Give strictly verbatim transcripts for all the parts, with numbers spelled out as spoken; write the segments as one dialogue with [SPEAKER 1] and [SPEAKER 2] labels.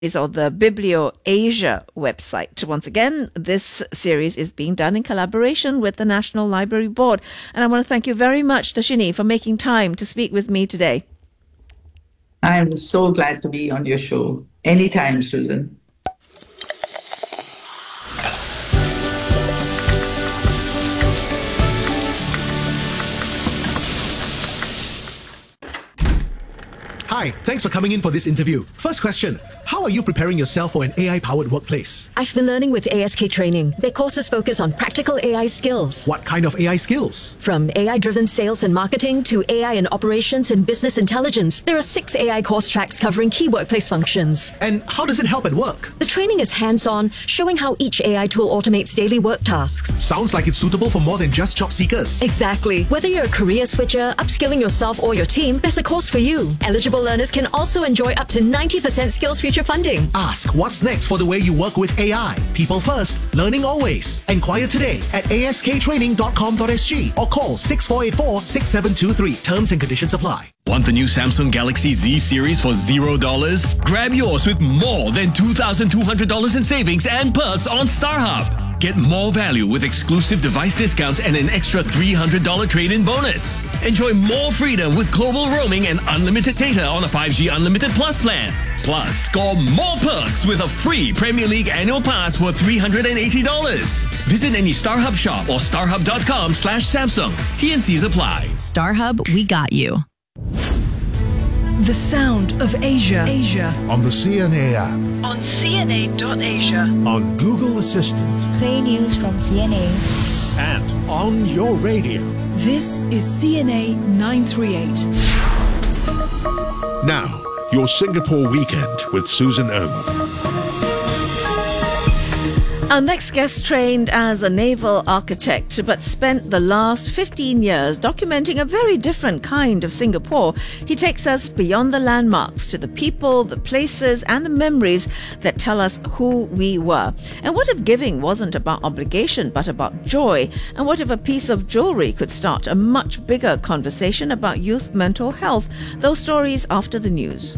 [SPEAKER 1] or the Biblio Asia website. Once again, this series is being done in collaboration with the National Library Board. And I want to thank you very much, Darshini, for making time to speak with me today.
[SPEAKER 2] I'm so glad to be on your show. Anytime, Susan.
[SPEAKER 3] Hi, thanks for coming in for this interview. First question, how are you preparing yourself for an A I-powered workplace?
[SPEAKER 4] I've been learning with A S K Training. Their courses focus on practical A I skills.
[SPEAKER 3] What kind of A I skills?
[SPEAKER 4] From A I-driven sales and marketing to A I in operations and business intelligence, there are six A I course tracks covering key workplace functions.
[SPEAKER 3] And how does it help at work?
[SPEAKER 4] The training is hands-on, showing how each A I tool automates daily work tasks.
[SPEAKER 3] Sounds like it's suitable for more than just job seekers.
[SPEAKER 4] Exactly. Whether you're a career switcher, upskilling yourself or your team, there's a course for you. Eligible learners can also enjoy up to ninety percent skills future funding.
[SPEAKER 3] Ask what's next for the way you work with A I. People first, learning always. Enquire today at a s k training dot com dot s g or call six four eight four, six seven two three. Terms and conditions apply.
[SPEAKER 5] Want the new Samsung Galaxy Z series for zero dollars? Grab yours with more than two thousand two hundred dollars in savings and perks on StarHub. Get more value with exclusive device discounts and an extra three hundred dollars trade-in bonus. Enjoy more freedom with global roaming and unlimited data on a five G Unlimited Plus plan. Plus, score more perks with a free Premier League annual pass worth three hundred eighty dollars. Visit any StarHub shop or starhub dot com slash Samsung. T N Cs apply.
[SPEAKER 6] StarHub, we got you.
[SPEAKER 7] The sound of Asia. Asia.
[SPEAKER 8] On the C N A app.
[SPEAKER 7] On C N A dot Asia.
[SPEAKER 8] On Google Assistant.
[SPEAKER 9] Play news from C N A.
[SPEAKER 8] And on your radio.
[SPEAKER 7] This is C N A nine thirty-eight.
[SPEAKER 8] Now, your Singapore weekend with Susan Ong.
[SPEAKER 1] Our next guest trained as a naval architect but spent the last fifteen years documenting a very different kind of Singapore. He takes us beyond the landmarks to the people, the places and the memories that tell us who we were. And what if giving wasn't about obligation but about joy? And what if a piece of jewelry could start a much bigger conversation about youth mental health? Those stories after the news.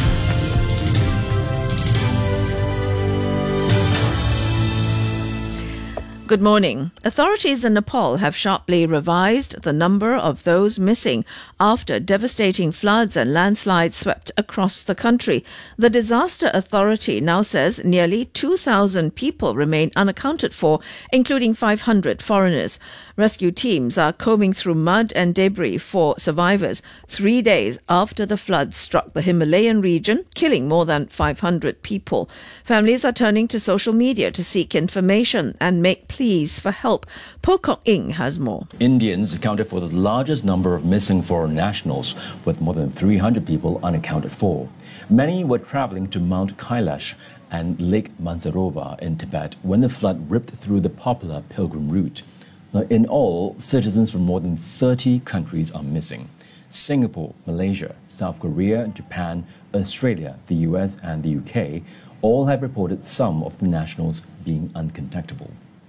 [SPEAKER 1] Good morning. Authorities in Nepal have sharply revised the number of those missing after devastating floods and landslides swept across the country. The Disaster Authority now says nearly two thousand people remain unaccounted for, including five hundred foreigners. Rescue teams are combing through mud and debris for survivors three days after the floods struck the Himalayan region, killing more than five hundred people. Families are turning to social media to seek information and make pleas for help. Po Kok Ing has more.
[SPEAKER 10] Indians accounted for the largest number of missing foreign nationals, with more than three hundred people unaccounted for. Many were traveling to Mount Kailash and Lake Mansarovar in Tibet when the flood ripped through the popular pilgrim route. Now, in all, citizens from more than thirty countries are missing. Singapore, Malaysia, South Korea, Japan, Australia, the U S and the U K all have reported some of the nationals being uncontactable.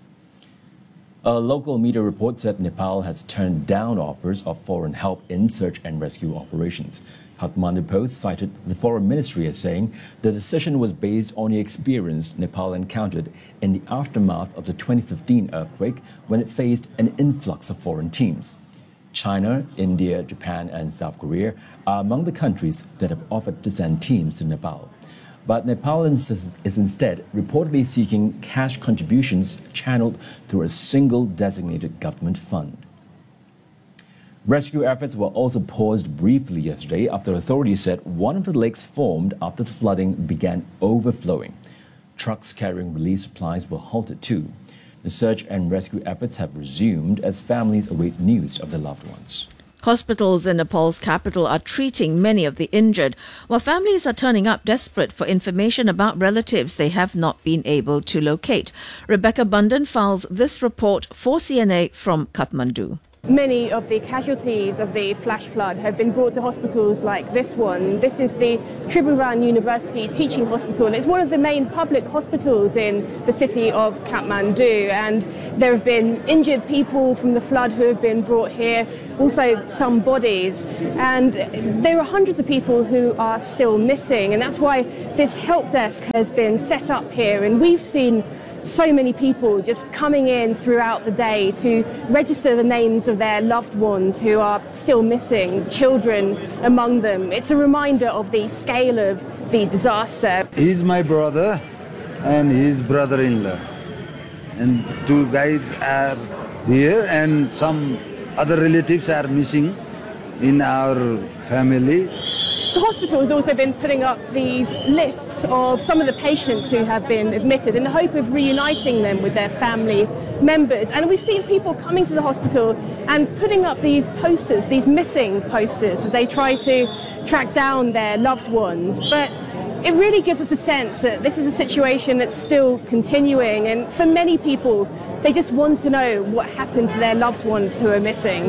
[SPEAKER 10] A local media report said Nepal has turned down offers of foreign help in search and rescue operations. Kathmandu Post cited the Foreign Ministry as saying the decision was based on the experience Nepal encountered in the aftermath of the twenty fifteen earthquake when it faced an influx of foreign teams. China, India, Japan and South Korea are among the countries that have offered to send teams to Nepal. But Nepal is instead reportedly seeking cash contributions channeled through a single designated government fund. Rescue efforts were also paused briefly yesterday after authorities said one of the lakes formed after the flooding began overflowing. Trucks carrying relief supplies were halted too. The search and rescue efforts have resumed as families await news of their loved ones.
[SPEAKER 1] Hospitals in Nepal's capital are treating many of the injured, while families are turning up desperate for information about relatives they have not been able to locate. Rebecca Bundan files this report for C N A from Kathmandu.
[SPEAKER 11] Many of the casualties of the flash flood have been brought to hospitals like this one. This is the Tribhuvan University Teaching Hospital, and it's one of the main public hospitals in the city of Kathmandu. And there have been injured people from the flood who have been brought here, also some bodies. And there are hundreds of people who are still missing, and that's why this help desk has been set up here. And we've seen so many people just coming in throughout the day to register the names of their loved ones who are still missing, children among them. It's a reminder of the scale of the disaster.
[SPEAKER 12] He's my brother and his brother-in-law. And two guys are here and some other relatives are missing in our family.
[SPEAKER 11] The hospital has also been putting up these lists of some of the patients who have been admitted in the hope of reuniting them with their family members. And we've seen people coming to the hospital and putting up these posters, these missing posters, as they try to track down their loved ones. But it really gives us a sense that this is a situation that's still continuing. And for many people, they just want to know what happened to their loved ones who are missing.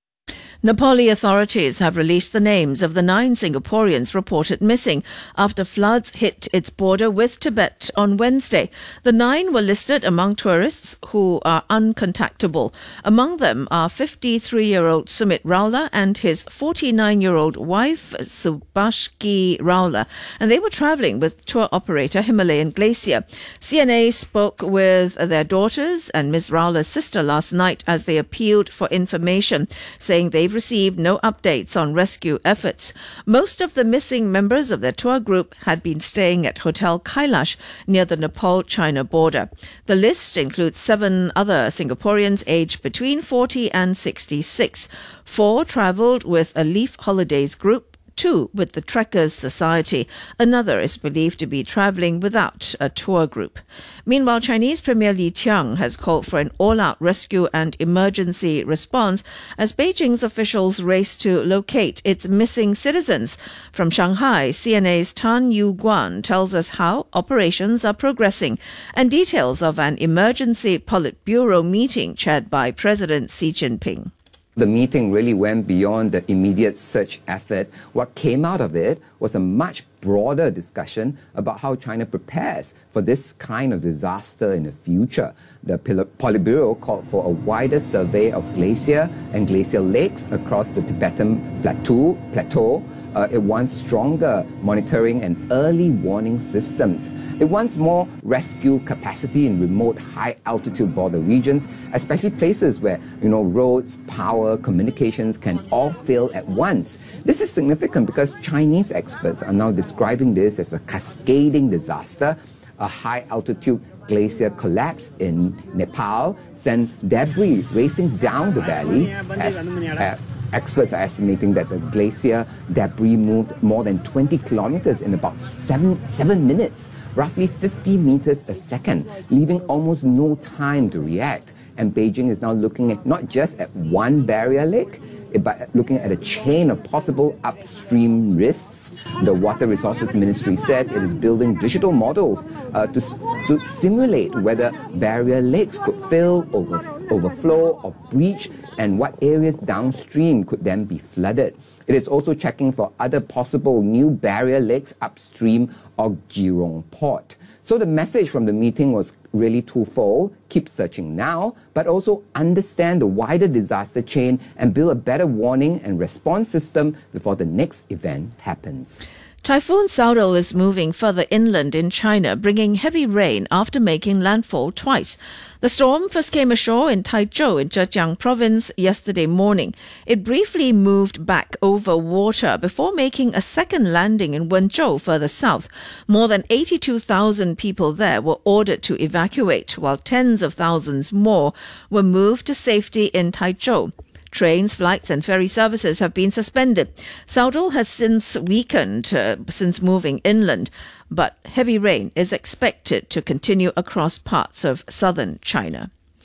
[SPEAKER 1] Nepali authorities have released the names of the nine Singaporeans reported missing after floods hit its border with Tibet on Wednesday. The nine were listed among tourists who are uncontactable. Among them are fifty-three-year-old Sumit Raula and his forty-nine-year-old wife Subhashki Raula, and they were travelling with tour operator Himalayan Glacier. C N A spoke with their daughters and Miz Raula's sister last night as they appealed for information, saying they've received no updates on rescue efforts. Most of the missing members of their tour group had been staying at Hotel Kailash near the Nepal-China border. The list includes seven other Singaporeans aged between forty and sixty-six. Four travelled with a Leaf Holidays group, two with the Trekkers Society. Another is believed to be travelling without a tour group. Meanwhile, Chinese Premier Li Qiang has called for an all-out rescue and emergency response as Beijing's officials race to locate its missing citizens. From Shanghai, C N A's Tan Yu Guan tells us how operations are progressing and details of an emergency Politburo meeting chaired by President Xi Jinping.
[SPEAKER 13] The meeting really went beyond the immediate search effort. What came out of it was a much broader discussion about how China prepares for this kind of disaster in the future. The Politburo called for a wider survey of glacier and glacial lakes across the Tibetan plateau. plateau. Uh, it wants stronger monitoring and early warning systems. It wants more rescue capacity in remote high-altitude border regions, especially places where, you know, roads, power, communications can all fail at once. This is significant because Chinese experts are now describing this as a cascading disaster. A high-altitude glacier collapse in Nepal sent debris racing down the valley as uh, experts are estimating that the glacier debris moved more than twenty kilometers in about seven, seven minutes, roughly fifty meters a second, leaving almost no time to react. And Beijing is now looking at not just at one barrier lake, but looking at a chain of possible upstream risks. The Water Resources Ministry says it is building digital models uh, to, to simulate whether barrier lakes could fill, over, overflow or breach, and what areas downstream could then be flooded. It is also checking for other possible new barrier lakes upstream of Jurong Port. So the message from the meeting was really twofold: keep searching now, but also understand the wider disaster chain and build a better warning and response system before the next event happens.
[SPEAKER 1] Typhoon Saudal is moving further inland in China, bringing heavy rain after making landfall twice. The storm first came ashore in Taizhou in Zhejiang province yesterday morning. It briefly moved back over water before making a second landing in Wenzhou further south. More than eighty-two thousand people there were ordered to evacuate, while tens of thousands more were moved to safety in Taizhou. Trains, flights and ferry services have been suspended. Saudal has since weakened uh, since moving inland, but heavy rain is expected to continue across parts of southern China.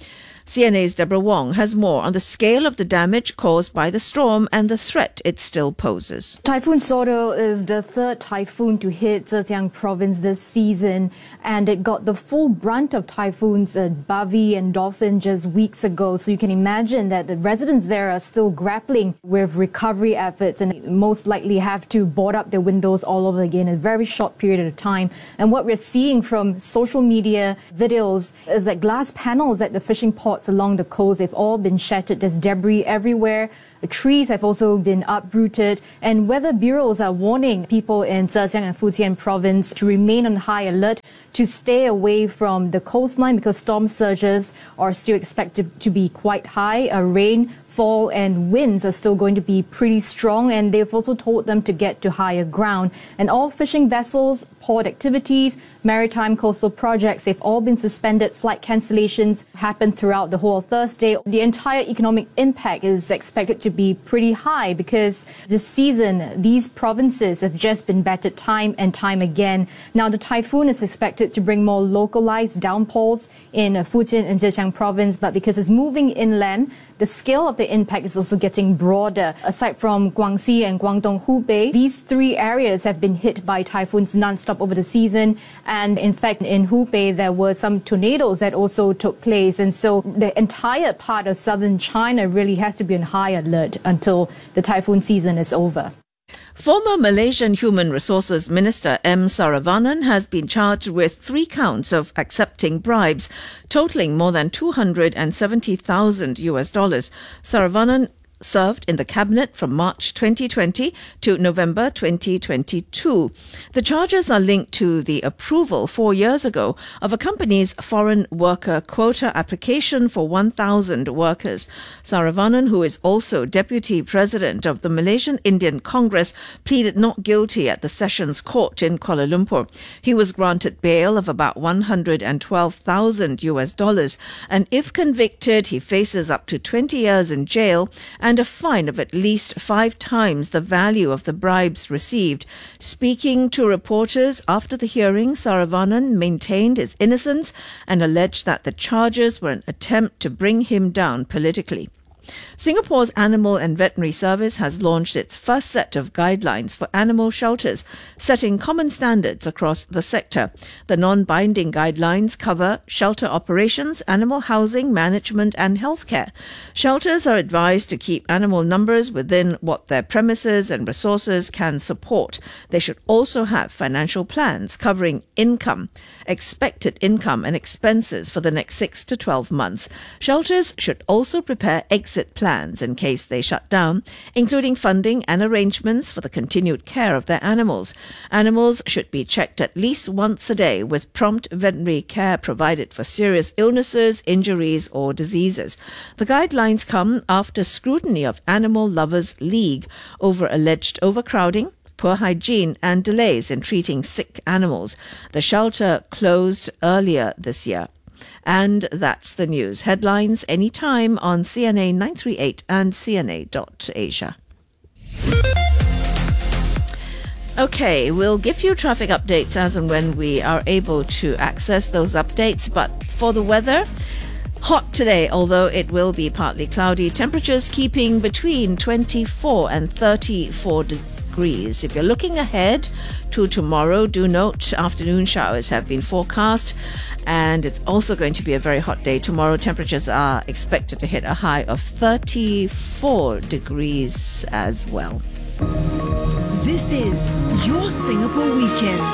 [SPEAKER 1] C N A's Deborah Wong has more on the scale of the damage caused by the storm and the threat it still poses.
[SPEAKER 14] Typhoon Sordo is the third typhoon to hit Zhejiang province this season, and it got the full brunt of typhoons at Bavi and Dolphin just weeks ago. So you can imagine that the residents there are still grappling with recovery efforts and most likely have to board up their windows all over again in a very short period of time. And what we're seeing from social media videos is that glass panels at the fishing ports along the coast, they've all been shattered. There's debris everywhere. The trees have also been uprooted, and weather bureaus are warning people in Zhejiang and Fujian province to remain on high alert, to stay away from the coastline because storm surges are still expected to be quite high. Uh, rain, fall and winds are still going to be pretty strong, and they've also told them to get to higher ground. And all fishing vessels, port activities, maritime coastal projects, they've all been suspended. Flight cancellations happened throughout the whole of Thursday. The entire economic impact is expected to be pretty high because this season, these provinces have just been battered time and time again. Now, the typhoon is expected to bring more localized downpours in Fujian and Zhejiang province, but because it's moving inland, the scale of the impact is also getting broader. Aside from Guangxi and Guangdong Hubei, these three areas have been hit by typhoons non-stop over the season. And in fact, in Hubei, there were some tornadoes that also took place. And so the entire part of southern China really has to be on high alert until the typhoon season is over.
[SPEAKER 1] Former Malaysian Human Resources Minister M. Saravanan has been charged with three counts of accepting bribes, totaling more than two hundred seventy thousand U S dollars. Saravanan served in the cabinet from March twenty twenty to November twenty twenty-two. The charges are linked to the approval four years ago of a company's foreign worker quota application for one thousand workers. Saravanan, who is also deputy president of the Malaysian Indian Congress, pleaded not guilty at the Sessions Court in Kuala Lumpur. He was granted bail of about one hundred twelve thousand U S dollars, and if convicted, he faces up to twenty years in jail and and a fine of at least five times the value of the bribes received. Speaking to reporters after the hearing, Saravanan maintained his innocence and alleged that the charges were an attempt to bring him down politically. Singapore's Animal and Veterinary Service has launched its first set of guidelines for animal shelters, setting common standards across the sector. The non-binding guidelines cover shelter operations, animal housing, management and healthcare. Shelters are advised to keep animal numbers within what their premises and resources can support. They should also have financial plans covering income, expected income and expenses for the next six to twelve months. Shelters should also prepare exit plans in case they shut down, including funding and arrangements for the continued care of their animals. Animals should be checked at least once a day with prompt veterinary care provided for serious illnesses, injuries or diseases. The guidelines come after scrutiny of Animal Lovers League over alleged overcrowding, poor hygiene and delays in treating sick animals. The shelter closed earlier this year. And that's the news. Headlines anytime on C N A nine three eight and C N A dot Asia. Okay, we'll give you traffic updates as and when we are able to access those updates. But for the weather, hot today, although it will be partly cloudy. Temperatures keeping between twenty-four and thirty-four degrees. If you're looking ahead to tomorrow, do note afternoon showers have been forecast, and it's also going to be a very hot day tomorrow. Temperatures are expected to hit a high of thirty-four degrees as well.
[SPEAKER 7] This is your Singapore Weekend.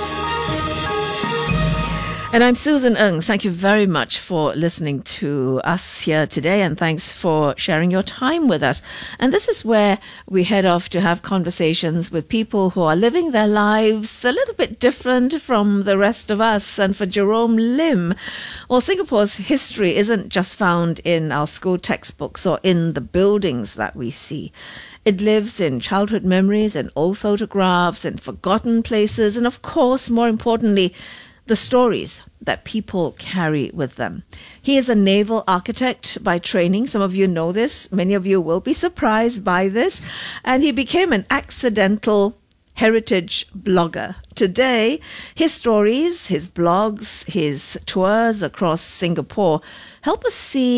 [SPEAKER 1] And I'm Susan Ng. Thank you very much for listening to us here today, and thanks for sharing your time with us. And this is where we head off to have conversations with people who are living their lives a little bit different from the rest of us. And for Jerome Lim, well, Singapore's history isn't just found in our school textbooks or in the buildings that we see. It lives in childhood memories and old photographs and forgotten places, and of course, more importantly, the stories that people carry with them. He is a naval architect by training. Some of you know this. Many of you will be surprised by this. And he became an accidental heritage blogger. Today, his stories, his blogs, his tours across Singapore help us see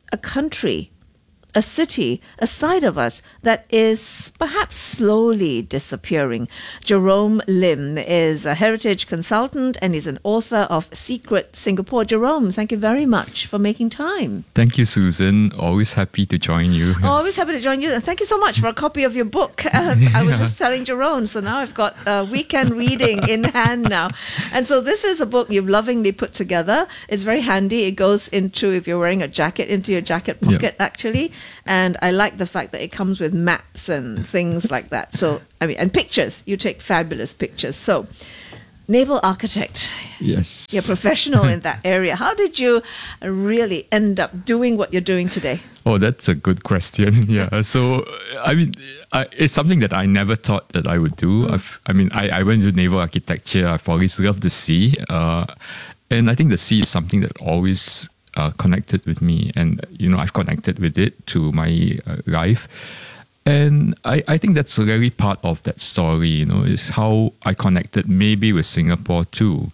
[SPEAKER 1] a country, a city, a side of us that is perhaps slowly disappearing. Jerome Lim is a heritage consultant and he's an author of Secret Singapore. Jerome, thank you very much for making time.
[SPEAKER 15] Thank you, Susan. Always happy to join you.
[SPEAKER 1] Oh, always happy to join you. And thank you so much for a copy of your book. Uh, I was just telling Jerome, so now I've got uh, weekend reading in hand now. And so this is a book you've lovingly put together. It's very handy. It goes into, if you're wearing a jacket, into your jacket pocket, yep. actually. And I like the fact that it comes with maps and things like that. So, I mean, and pictures. You take fabulous pictures. So, naval architect.
[SPEAKER 15] Yes.
[SPEAKER 1] You're professional in that area. How did you really end up doing what you're doing today?
[SPEAKER 15] Oh, that's a good question. Yeah. So, I mean, I, it's something that I never thought that I would do. Mm. I've, I mean, I, I went to naval architecture. I've always loved the sea. Uh, and I think the sea is something that always uh, connected with me. And, you know, I've connected with it to my uh, life. And I, I think that's really part of that story, you know, is how I connected maybe with Singapore too.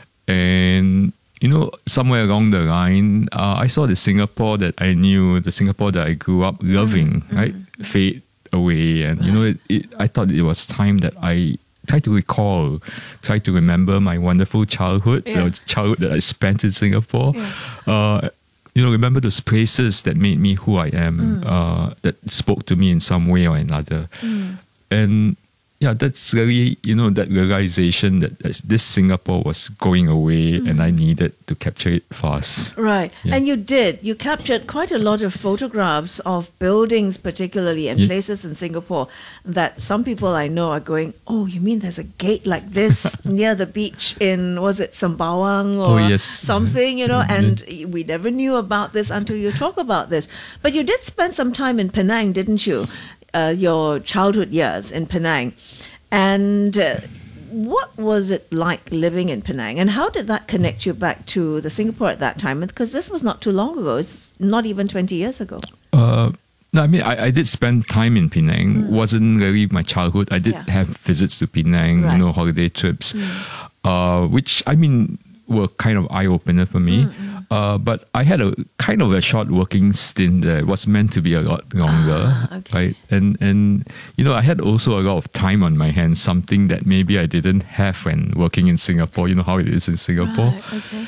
[SPEAKER 15] And, you know, somewhere along the line, uh, I saw the Singapore that I knew, the Singapore that I grew up loving, mm-hmm. right, fade away. And, you know, it, it, I thought it was time that I try to recall, try to remember my wonderful childhood, yeah. the childhood that I spent in Singapore. Yeah. Uh, You know, remember those places that made me who I am, mm. uh, that spoke to me in some way or another. Mm. And yeah, that's really, you know, that realization that this Singapore was going away mm. and I needed to capture it fast.
[SPEAKER 1] Right. Yeah. And you did. You captured quite a lot of photographs of buildings, particularly, and yeah. places in Singapore that some people I know are going, oh, you mean there's a gate like this near the beach in, was it Sembawang or
[SPEAKER 15] oh, yes.
[SPEAKER 1] something, you know, and we never knew about this until you talk about this. But you did spend some time in Penang, didn't you? Uh, your childhood years in Penang. And uh, what was it like living in Penang? And how did that connect you back to the Singapore at that time? Because this was not too long ago. It's not even twenty years ago.
[SPEAKER 15] Uh, no, I mean, I, I did spend time in Penang. Mm. Wasn't really my childhood. I did yeah. have visits to Penang, right. you know, holiday trips, mm. uh, which, I mean, were kind of eye-opener for me. Mm-hmm. Uh, but I had a kind of a short working stint there. It was meant to be a lot longer,
[SPEAKER 1] ah, okay.
[SPEAKER 15] right? And and you know, I had also a lot of time on my hands, something that maybe I didn't have when working in Singapore. You know how it is in Singapore.
[SPEAKER 1] Right, okay.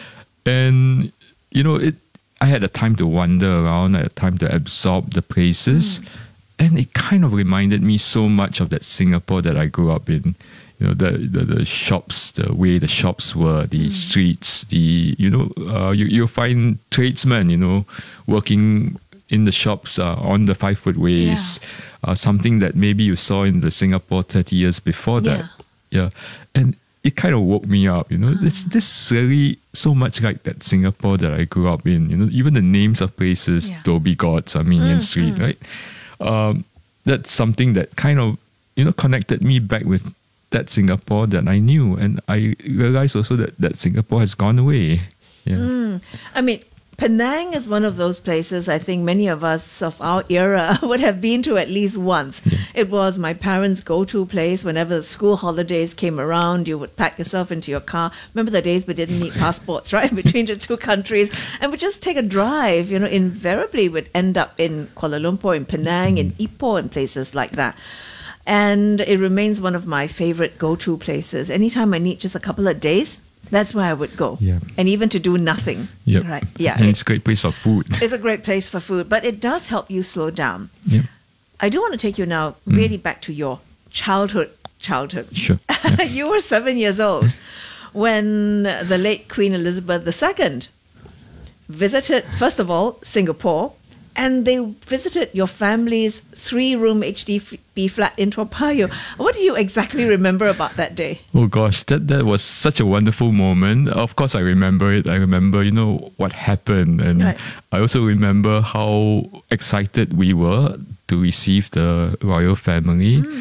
[SPEAKER 15] And you know, it. I had a time to wander around. I had time to absorb the places, mm. and it kind of reminded me so much of that Singapore that I grew up in. You know, the, the, the shops, the way the shops were, the mm. streets, the, you know, uh, you, you'll find tradesmen, you know, working in the shops uh, on the five footways, yeah. uh, something that maybe you saw in the Singapore thirty years before that. Yeah. yeah. And it kind of woke me up, you know, mm. this, this really so much like that Singapore that I grew up in, you know, even the names of places, yeah. Dhoby Ghaut, Armenian mm, Street, mm. right? Um, that's something that kind of, you know, connected me back with that Singapore that I knew, and I realized also that, that Singapore has gone away. Yeah.
[SPEAKER 1] Mm. I mean, Penang is one of those places I think many of us of our era would have been to at least once. Yeah. It was my parents' go-to place. Whenever the school holidays came around, you would pack yourself into your car. Remember the days we didn't need passports, right, between the two countries, and would just take a drive. You know, invariably would end up in Kuala Lumpur, in Penang, in Ipoh, and places like that. And it remains one of my favorite go-to places. Anytime I need just a couple of days, that's where I would go.
[SPEAKER 15] Yeah.
[SPEAKER 1] And even to do nothing.
[SPEAKER 15] Yep.
[SPEAKER 1] Right. Yeah.
[SPEAKER 15] And it's a great place for food.
[SPEAKER 1] It's a great place for food, but it does help you slow down.
[SPEAKER 15] Yep.
[SPEAKER 1] I do want to take you now really mm. back to your childhood. Childhood.
[SPEAKER 15] Sure. Yeah.
[SPEAKER 1] You were seven years old when the late Queen Elizabeth the Second visited, first of all, Singapore. And they visited your family's three-room H D B flat in Toa Payoh. What do you exactly remember about that day?
[SPEAKER 15] Oh gosh, that, that was such a wonderful moment. Of course, I remember it. I remember, you know, what happened. And right. I also remember how excited we were to receive the royal family. Mm.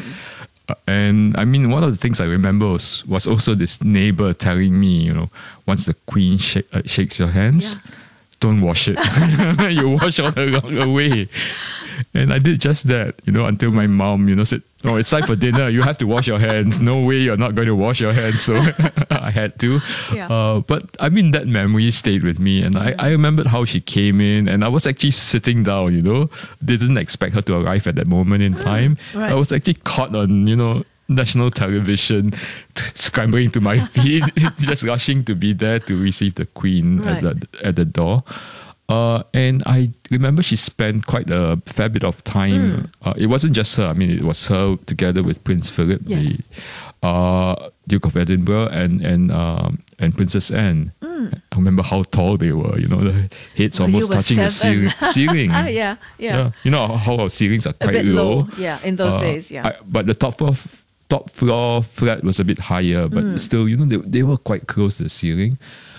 [SPEAKER 15] And I mean, one of the things I remember was, was also this neighbor telling me, you know, once the Queen sh- uh, shakes your hands, yeah. don't wash it. You wash all along the way. And I did just that, you know, until my mom, you know, said, "Oh, it's time for dinner. You have to wash your hands. No way you're not going to wash your hands." So I had to.
[SPEAKER 1] Yeah.
[SPEAKER 15] Uh, but I mean, that memory stayed with me. And I, I remembered how she came in, and I was actually sitting down, you know, didn't expect her to arrive at that moment in time.
[SPEAKER 1] right.
[SPEAKER 15] I was actually caught on, you know, national television, scrambling to my feet, just rushing to be there to receive the Queen
[SPEAKER 1] Right.
[SPEAKER 15] at the at the door. Uh, and I remember she spent quite a fair bit of time.
[SPEAKER 1] Mm.
[SPEAKER 15] Uh, it wasn't just her. I mean, it was her together with Prince Philip,
[SPEAKER 1] Yes.
[SPEAKER 15] the uh, Duke of Edinburgh, and and um, and Princess Anne.
[SPEAKER 1] Mm.
[SPEAKER 15] I remember how tall they were. You know, the heads
[SPEAKER 1] Oh, you
[SPEAKER 15] almost
[SPEAKER 1] were
[SPEAKER 15] touching the
[SPEAKER 1] seven.
[SPEAKER 15] ceiling. ceiling.
[SPEAKER 1] Ah, yeah, yeah.
[SPEAKER 15] You know how our ceilings are
[SPEAKER 1] A
[SPEAKER 15] quite
[SPEAKER 1] bit
[SPEAKER 15] low.
[SPEAKER 1] low, yeah, in those
[SPEAKER 15] Uh,
[SPEAKER 1] days, yeah.
[SPEAKER 15] I- but the top floor, top floor flat was a bit higher, but
[SPEAKER 1] Mm.
[SPEAKER 15] still, you know, they, they were quite close to the ceiling.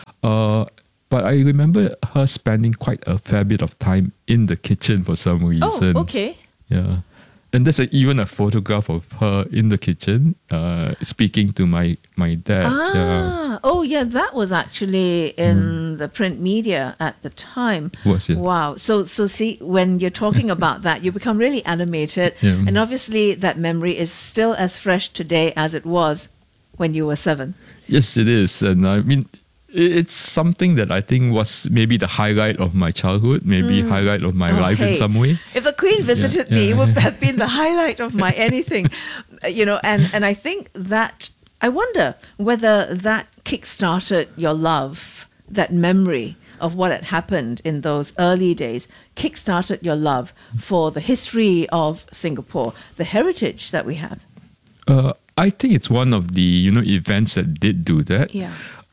[SPEAKER 15] Uh, but I remember her spending quite a fair bit of time in the kitchen for some reason.
[SPEAKER 1] Oh, okay.
[SPEAKER 15] Yeah. And there's a, even a photograph of her in the kitchen uh, speaking to my, my dad. Yeah.
[SPEAKER 1] Ah, oh yeah, that was actually in the print media at the time.
[SPEAKER 15] Was it?
[SPEAKER 1] Wow. So so see, when you're talking about that, you become really animated,
[SPEAKER 15] Yeah.
[SPEAKER 1] and obviously that memory is still as fresh today as it was when you were seven.
[SPEAKER 15] Yes, it is. And I mean, i- it's something that I think was maybe the highlight of my childhood, maybe
[SPEAKER 1] Mm.
[SPEAKER 15] highlight of my
[SPEAKER 1] Oh,
[SPEAKER 15] life in
[SPEAKER 1] hey,
[SPEAKER 15] some way.
[SPEAKER 1] If the Queen visited me,
[SPEAKER 15] yeah.
[SPEAKER 1] it would have been the highlight of my anything, Uh, you know. And and I think that I wonder whether that kick-started your love, that memory of what had happened in those early days, kick-started your love for the history of Singapore, the heritage that we have.
[SPEAKER 15] Uh, I think it's one of the, you know, events that did do that.
[SPEAKER 1] Yeah.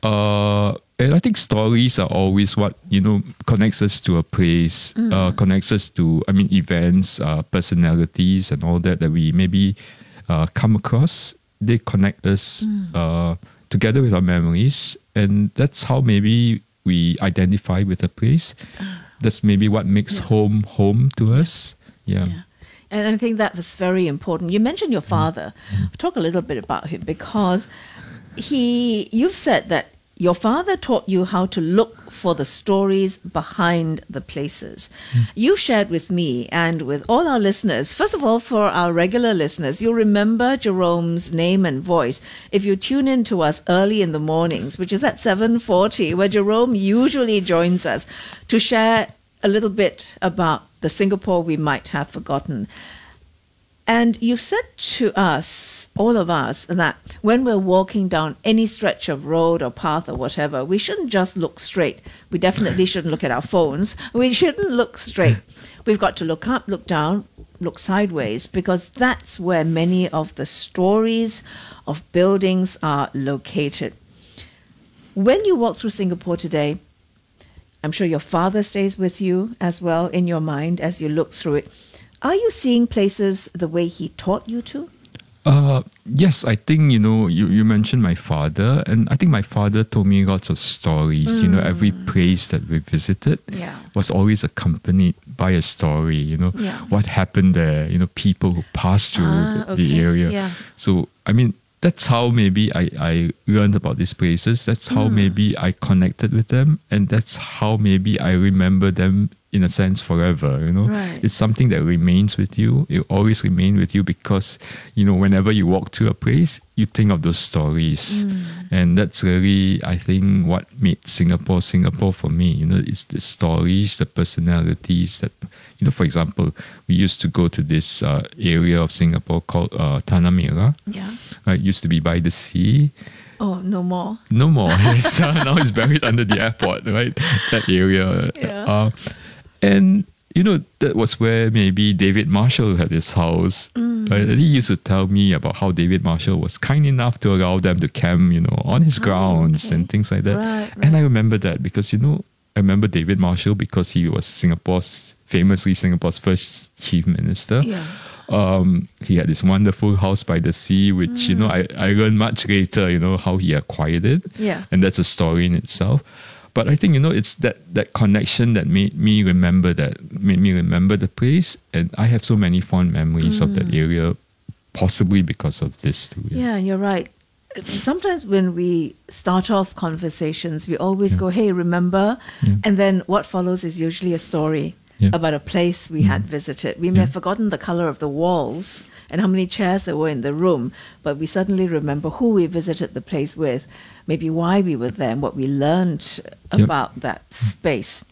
[SPEAKER 15] Uh, and I think stories are always what, you know, connects us to a place,
[SPEAKER 1] Mm.
[SPEAKER 15] uh, connects us to, I mean, events, uh, personalities and all that that we maybe uh, come across. They connect us
[SPEAKER 1] Mm.
[SPEAKER 15] uh, together with our memories. And that's how maybe we identify with a place. That's maybe what makes home home to us. Yeah.
[SPEAKER 1] And I think that was very important. You mentioned your father. Talk a little bit about him, because he, you've said that your father taught you how to look for the stories behind the places. You've shared with me and with all our listeners, first of all, for our regular listeners, you'll remember Jerome's name and voice if you tune in to us early in the mornings, which is at seven forty, where Jerome usually joins us to share a little bit about the Singapore we might have forgotten. And you've said to us, all of us, that when we're walking down any stretch of road or path or whatever, we shouldn't just look straight. We definitely shouldn't look at our phones. We shouldn't look straight. We've got to look up, look down, look sideways, because that's where many of the stories of buildings are located. When you walk through Singapore today, I'm sure your father stays with you as well in your mind as you look through it. Are you seeing places the way he taught you to?
[SPEAKER 15] Uh, yes, I think, you know, you, you mentioned my father, and I think my father told me lots of stories. You know, every place that we visited
[SPEAKER 1] Yeah.
[SPEAKER 15] was always accompanied by a story, you know,
[SPEAKER 1] Yeah.
[SPEAKER 15] what happened there, you know, people who passed through
[SPEAKER 1] Ah,
[SPEAKER 15] the, the
[SPEAKER 1] okay,
[SPEAKER 15] area.
[SPEAKER 1] yeah.
[SPEAKER 15] So, I mean, that's how maybe I, I learned about these places. That's how
[SPEAKER 1] Mm.
[SPEAKER 15] maybe I connected with them. And that's how maybe I remember them in a sense forever, you know.
[SPEAKER 1] Right.
[SPEAKER 15] It's something that remains with you. It will always remain with you because, you know, whenever you walk to a place, you think of those stories.
[SPEAKER 1] Mm.
[SPEAKER 15] And that's really, I think, what made Singapore Singapore for me. You know, it's the stories, the personalities that, you know, for example, we used to go to this uh, area of Singapore called uh, Tanah Merah.
[SPEAKER 1] Yeah.
[SPEAKER 15] Uh, it used to be by the sea.
[SPEAKER 1] Oh, no more.
[SPEAKER 15] No more. Yes, uh, now it's buried under the airport, right? That area.
[SPEAKER 1] Yeah.
[SPEAKER 15] Uh, and, you know, that was where maybe David Marshall had his house.
[SPEAKER 1] Mm.
[SPEAKER 15] Right? And he used to tell me about how David Marshall was kind enough to allow them to camp, you know, on his grounds and things like that.
[SPEAKER 1] Right,
[SPEAKER 15] And I remember that because, you know, I remember David Marshall because he was Singapore's, famously Singapore's first chief minister.
[SPEAKER 1] Yeah.
[SPEAKER 15] Um, he had this wonderful house by the sea, which, you know, I, I learned much later, you know, how he acquired it.
[SPEAKER 1] Yeah.
[SPEAKER 15] And that's a story in itself. But I think, you know, it's that, that connection that made me remember that, made me remember the place. And I have so many fond memories of that area, possibly because of this too.
[SPEAKER 1] Yeah, you're right. Sometimes when we start off conversations, we always go, hey, remember?
[SPEAKER 15] Yeah.
[SPEAKER 1] And then what follows is usually a story.
[SPEAKER 15] Yeah.
[SPEAKER 1] about a place we had visited. We may have forgotten the color of the walls and how many chairs there were in the room, but we certainly remember who we visited the place with, maybe why we were there and what we learned about that space.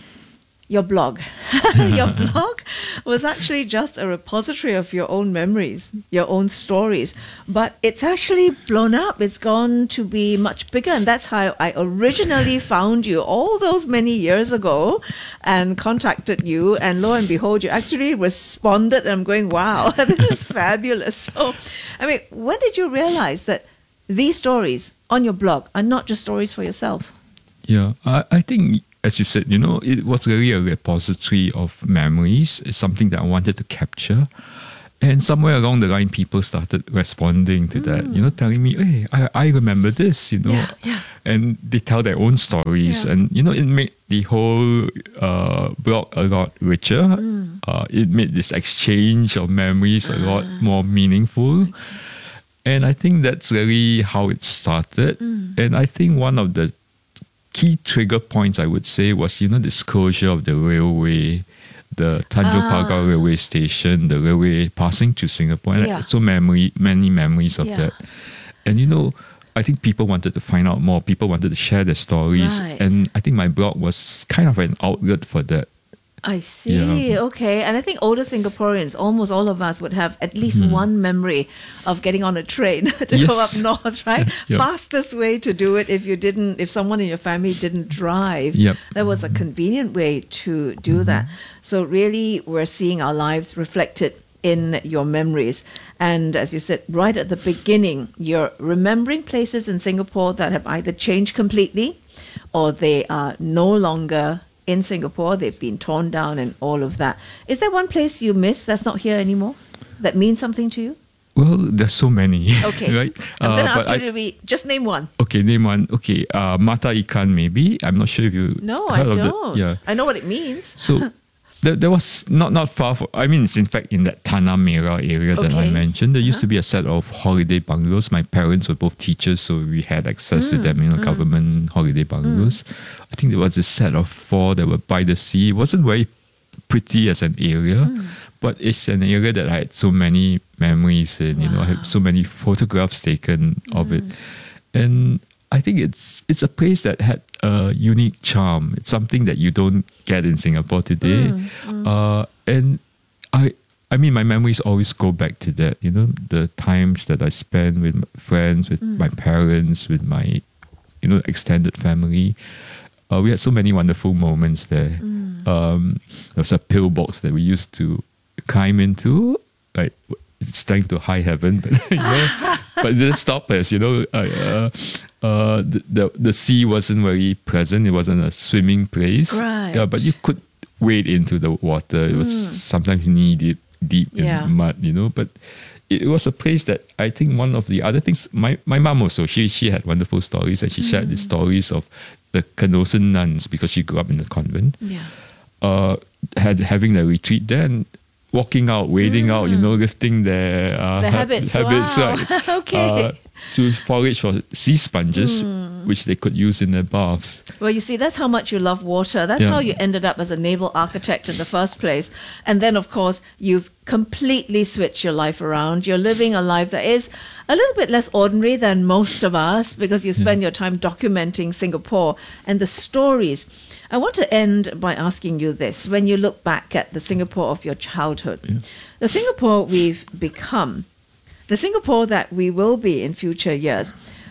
[SPEAKER 1] Your blog. Your blog was actually just a repository of your own memories, your own stories, but it's actually blown up. It's gone to be much bigger, and that's how I originally found you all those many years ago and contacted you, and lo and behold, you actually responded, and I'm going, wow, this is fabulous. So, I mean, when did you realize that these stories on your blog are not just stories for yourself?
[SPEAKER 15] Yeah, I, I think, as you said, you know, it was really a repository of memories. It's something that I wanted to capture. And somewhere along the line, people started responding to mm. that, you know, telling me, hey, I, I remember this, you know.
[SPEAKER 1] Yeah, yeah.
[SPEAKER 15] And they tell their own stories. Yeah. And, you know, it made the whole uh, blog a lot richer. Mm. Uh, it made this exchange of memories a lot more meaningful. Okay. And I think that's really how it started. Mm. And I think one of the key trigger points, I would say, was, you know, this closure of the railway, the Tanjung ah. Pagar railway station, the railway passing to Singapore. And yeah. so memory, many memories of yeah. that. And, you know, I think people wanted to find out more. People wanted to share their stories. Right. And I think my blog was kind of an outlet for that.
[SPEAKER 1] I see. Yeah. Okay. And I think older Singaporeans, almost all of us, would have at least mm. one memory of getting on a train to yes. go up north, right? Yep. Fastest way to do it if you didn't, if someone in your family didn't drive.
[SPEAKER 15] Yep.
[SPEAKER 1] That was a convenient way to do mm-hmm. that. So really, we're seeing our lives reflected in your memories. And as you said, right at the beginning, you're remembering places in Singapore that have either changed completely or they are no longer in Singapore, they've been torn down and all of that. Is there one place you miss that's not here anymore that means something to you?
[SPEAKER 15] Well, there's so many.
[SPEAKER 1] Okay.
[SPEAKER 15] Right?
[SPEAKER 1] I'm uh, going to ask you
[SPEAKER 15] I,
[SPEAKER 1] to be, just name one.
[SPEAKER 15] Okay, name one. Okay, uh, Mata Ikan maybe. I'm not sure if you
[SPEAKER 1] No,
[SPEAKER 15] heard
[SPEAKER 1] I
[SPEAKER 15] of
[SPEAKER 1] don't.
[SPEAKER 15] The, yeah.
[SPEAKER 1] I know what it means.
[SPEAKER 15] So there, there was not, not far, for, I mean, it's in fact in that Tanah Merah area that
[SPEAKER 1] Okay.
[SPEAKER 15] I mentioned. There used
[SPEAKER 1] Uh-huh.
[SPEAKER 15] to be a set of holiday bungalows. My parents were both teachers, so we had access to
[SPEAKER 1] Mm,
[SPEAKER 15] them, you know,
[SPEAKER 1] mm.
[SPEAKER 15] government holiday bungalows. I think there was a set of four that were by the sea. It wasn't very pretty as an area,
[SPEAKER 1] Mm.
[SPEAKER 15] but it's an area that I had so many memories in, you know, I had so many photographs taken of it. And I think it's it's a place that had a unique charm. It's something that you don't get in Singapore today.
[SPEAKER 1] Mm, mm.
[SPEAKER 15] Uh, and I I mean, my memories always go back to that, you know, the times that I spent with my friends, with
[SPEAKER 1] Mm.
[SPEAKER 15] my parents, with my, you know, extended family. Uh, we had so many wonderful moments there.
[SPEAKER 1] Mm.
[SPEAKER 15] Um, there was a pillbox that we used to climb into, like it's trying to high heaven, but you know, but it didn't stop us. You know, uh, uh, uh, the, the the sea wasn't very present. It wasn't a swimming place.
[SPEAKER 1] Right.
[SPEAKER 15] Yeah, but you could wade into the water. It was
[SPEAKER 1] Mm.
[SPEAKER 15] sometimes knee deep, deep
[SPEAKER 1] Yeah.
[SPEAKER 15] in mud. You know, but it was a place that I think one of the other things. My my mom also she she had wonderful stories, and she shared the stories of the Canossian nuns because she grew up in a convent.
[SPEAKER 1] Yeah.
[SPEAKER 15] Uh, had having a retreat there and walking out, wading out, you know, lifting their uh,
[SPEAKER 1] The habits,
[SPEAKER 15] habits
[SPEAKER 1] wow.
[SPEAKER 15] right,
[SPEAKER 1] Okay.
[SPEAKER 15] uh, to forage for sea sponges,
[SPEAKER 1] Mm.
[SPEAKER 15] which they could use in their baths.
[SPEAKER 1] Well, you see, that's how much you love water. That's
[SPEAKER 15] Yeah.
[SPEAKER 1] how you ended up as a naval architect in the first place. And then, of course, you've completely switched your life around. You're living a life that is a little bit less ordinary than most of us because you spend your time documenting Singapore and the stories. I want to end by asking you this. When you look back at the Singapore of your childhood, the Singapore we've become, the Singapore that we will be in future years,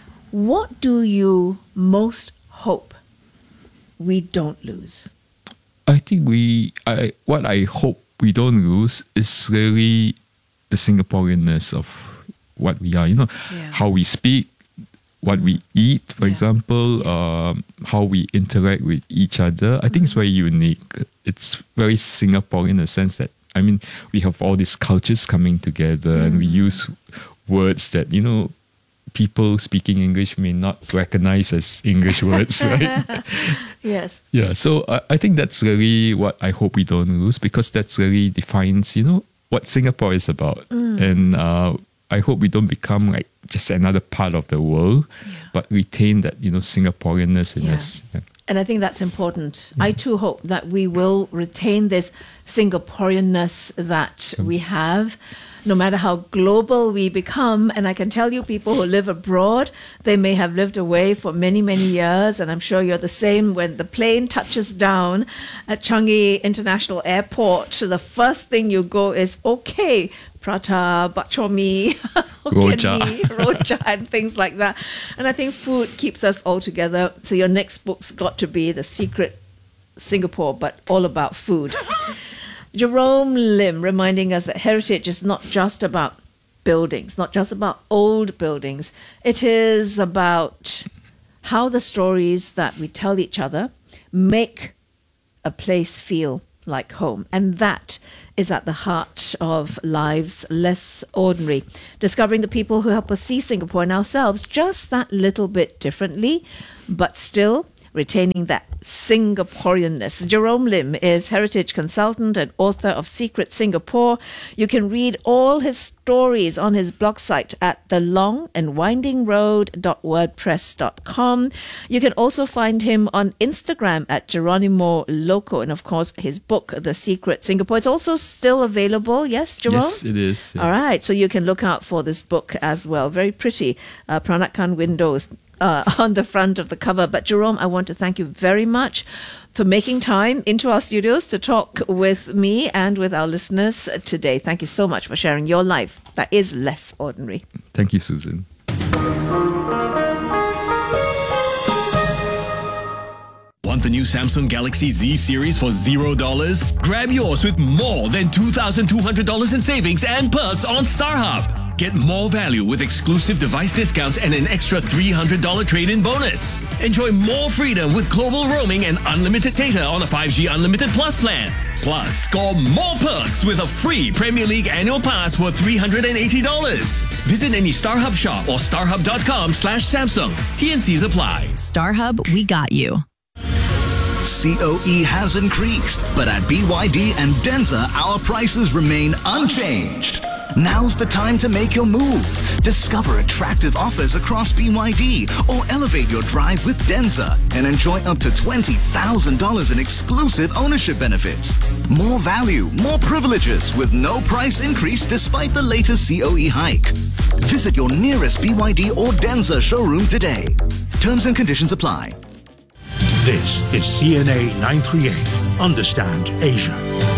[SPEAKER 1] what do you most hope we don't lose?
[SPEAKER 15] I think we, I what I hope we don't lose is really the Singaporeanness of what we are. You know,
[SPEAKER 1] Yeah.
[SPEAKER 15] how we speak, what we eat, for example, um, how we interact with each other. I think it's very unique. It's very Singapore in the sense that, I mean, we have all these cultures coming together and we use words that, you know, people speaking English may not recognize as English words, right?
[SPEAKER 1] Yes.
[SPEAKER 15] Yeah, so I, I think that's really what I hope we don't lose because that's really defines, you know, what Singapore is about.
[SPEAKER 1] Mm.
[SPEAKER 15] And uh, I hope we don't become like just another part of the world, but retain that, you know, Singaporeanness in
[SPEAKER 1] Yeah.
[SPEAKER 15] us. Yeah.
[SPEAKER 1] And I think that's important. Mm. I too hope that we will retain this Singaporeanness that mm. we have, no matter how global we become. And I can tell you, people who live abroad, they may have lived away for many, many years. And I'm sure you're the same. When the plane touches down at Changi International Airport, the first thing you go is, okay, prata, bak chor mee,
[SPEAKER 15] Roja.
[SPEAKER 1] roja, and things like that. And I think food keeps us all together. So your next book's got to be The Secret Singapore, but all about food. Jerome Lim reminding us that heritage is not just about buildings, not just about old buildings. It is about how the stories that we tell each other make a place feel like home. And that is at the heart of Lives Less Ordinary. Discovering the people who help us see Singapore and ourselves just that little bit differently, but still retaining that Singaporeanness. Jerome Lim is heritage consultant and author of Secret Singapore. You can read all his stories on his blog site at the long and winding road dot wordpress dot com. You can also find him on Instagram at Geronimo Loco, and of course his book The Secret Singapore. It's also still available, yes, Jerome?
[SPEAKER 15] Yes, it is. Yeah.
[SPEAKER 1] All right, so you can look out for this book as well. Very pretty uh, Peranakan windows Uh, on the front of the cover. But Jerome, I want to thank you very much for making time into our studios to talk with me and with our listeners today. Thank you so much for sharing your life that is less ordinary.
[SPEAKER 15] Thank you, Susan.
[SPEAKER 5] Want the new Samsung Galaxy Z series for zero dollars? Grab yours with more than two thousand two hundred dollars in savings and perks on StarHub. Get more value with exclusive device discounts and an extra three hundred dollars trade-in bonus. Enjoy more freedom with global roaming and unlimited data on a five G Unlimited Plus plan. Plus, score more perks with a free Premier League annual pass worth three hundred eighty dollars. Visit any StarHub shop or starhub.com slash Samsung. T and Cs apply.
[SPEAKER 6] StarHub, we got you.
[SPEAKER 3] C O E has increased, but at B Y D and Denza, our prices remain unchanged. Now's the time to make your move. Discover attractive offers across B Y D or elevate your drive with Denza and enjoy up to twenty thousand dollars in exclusive ownership benefits. More value, more privileges with no price increase despite the latest C O E hike. Visit your nearest B Y D or Denza showroom today. Terms and conditions apply.
[SPEAKER 8] This is C N A nine thirty-eight. Understand Asia.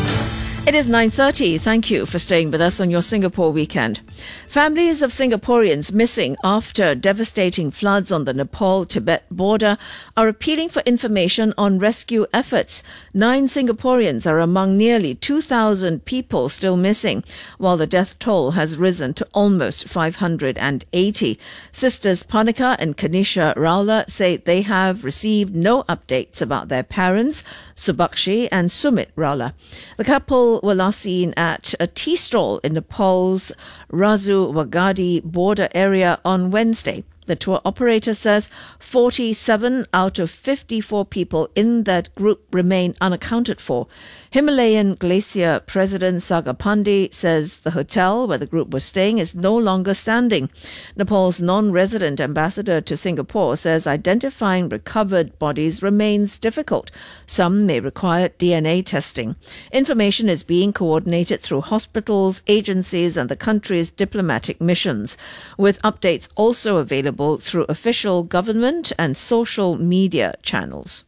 [SPEAKER 1] It is nine thirty. Thank you for staying with us on your Singapore weekend. Families of Singaporeans missing after devastating floods on the Nepal-Tibet border are appealing for information on rescue efforts. Nine Singaporeans are among nearly two thousand people still missing, while the death toll has risen to almost five hundred eighty. Sisters Panika and Kanisha Raula say they have received no updates about their parents, Subakshi and Sumit Raula. The couple were last seen at a tea stall in Nepal's Razu Wagadi border area on Wednesday. The tour operator says forty-seven out of fifty-four people in that group remain unaccounted for. Himalayan Glacier President Saga Pandey says the hotel where the group was staying is no longer standing. Nepal's non-resident ambassador to Singapore says identifying recovered bodies remains difficult. Some may require D N A testing. Information is being coordinated through hospitals, agencies and the country's diplomatic missions, with updates also available through official government and social media channels.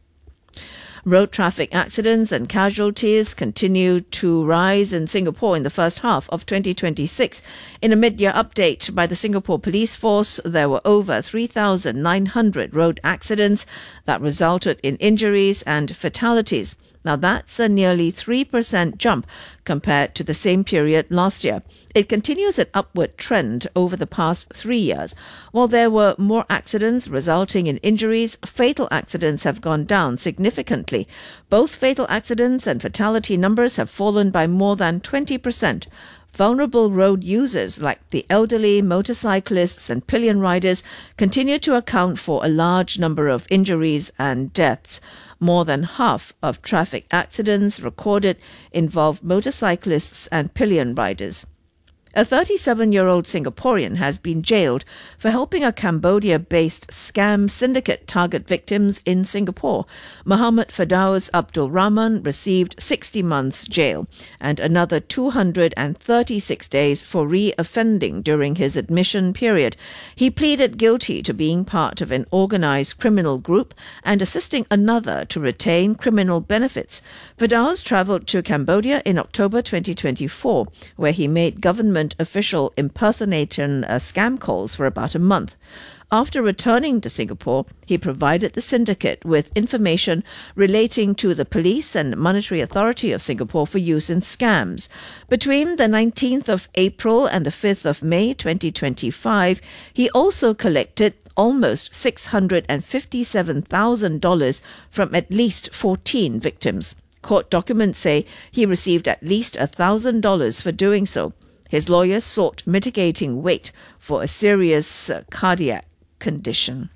[SPEAKER 1] Road traffic accidents and casualties continue to rise in Singapore in the first half of twenty twenty-six. In a mid-year update by the Singapore Police Force, there were over three thousand nine hundred road accidents that resulted in injuries and fatalities. Now that's a nearly three percent jump compared to the same period last year. It continues an upward trend over the past three years. While there were more accidents resulting in injuries, fatal accidents have gone down significantly. Both fatal accidents and fatality numbers have fallen by more than twenty percent. Vulnerable road users like the elderly, motorcyclists and pillion riders continue to account for a large number of injuries and deaths. More than half of traffic accidents recorded involve motorcyclists and pillion riders. A thirty-seven-year-old Singaporean has been jailed for helping a Cambodia-based scam syndicate target victims in Singapore. Muhammad Firdaus Abdul Rahman received sixty months jail and another two hundred thirty-six days for re-offending during his admission period. He pleaded guilty to being part of an organized criminal group and assisting another to retain criminal benefits. Firdaus travelled to Cambodia in October twenty twenty-four, where he made government official impersonation uh, scam calls for about a month. After returning to Singapore, he provided the syndicate with information relating to the Police and Monetary Authority of Singapore for use in scams. Between the nineteenth of April and the fifth of May twenty twenty-five, he also collected almost six hundred fifty-seven thousand dollars from at least fourteen victims. Court documents say he received at least one thousand dollars for doing so. His lawyer sought mitigating weight for a serious uh, cardiac condition.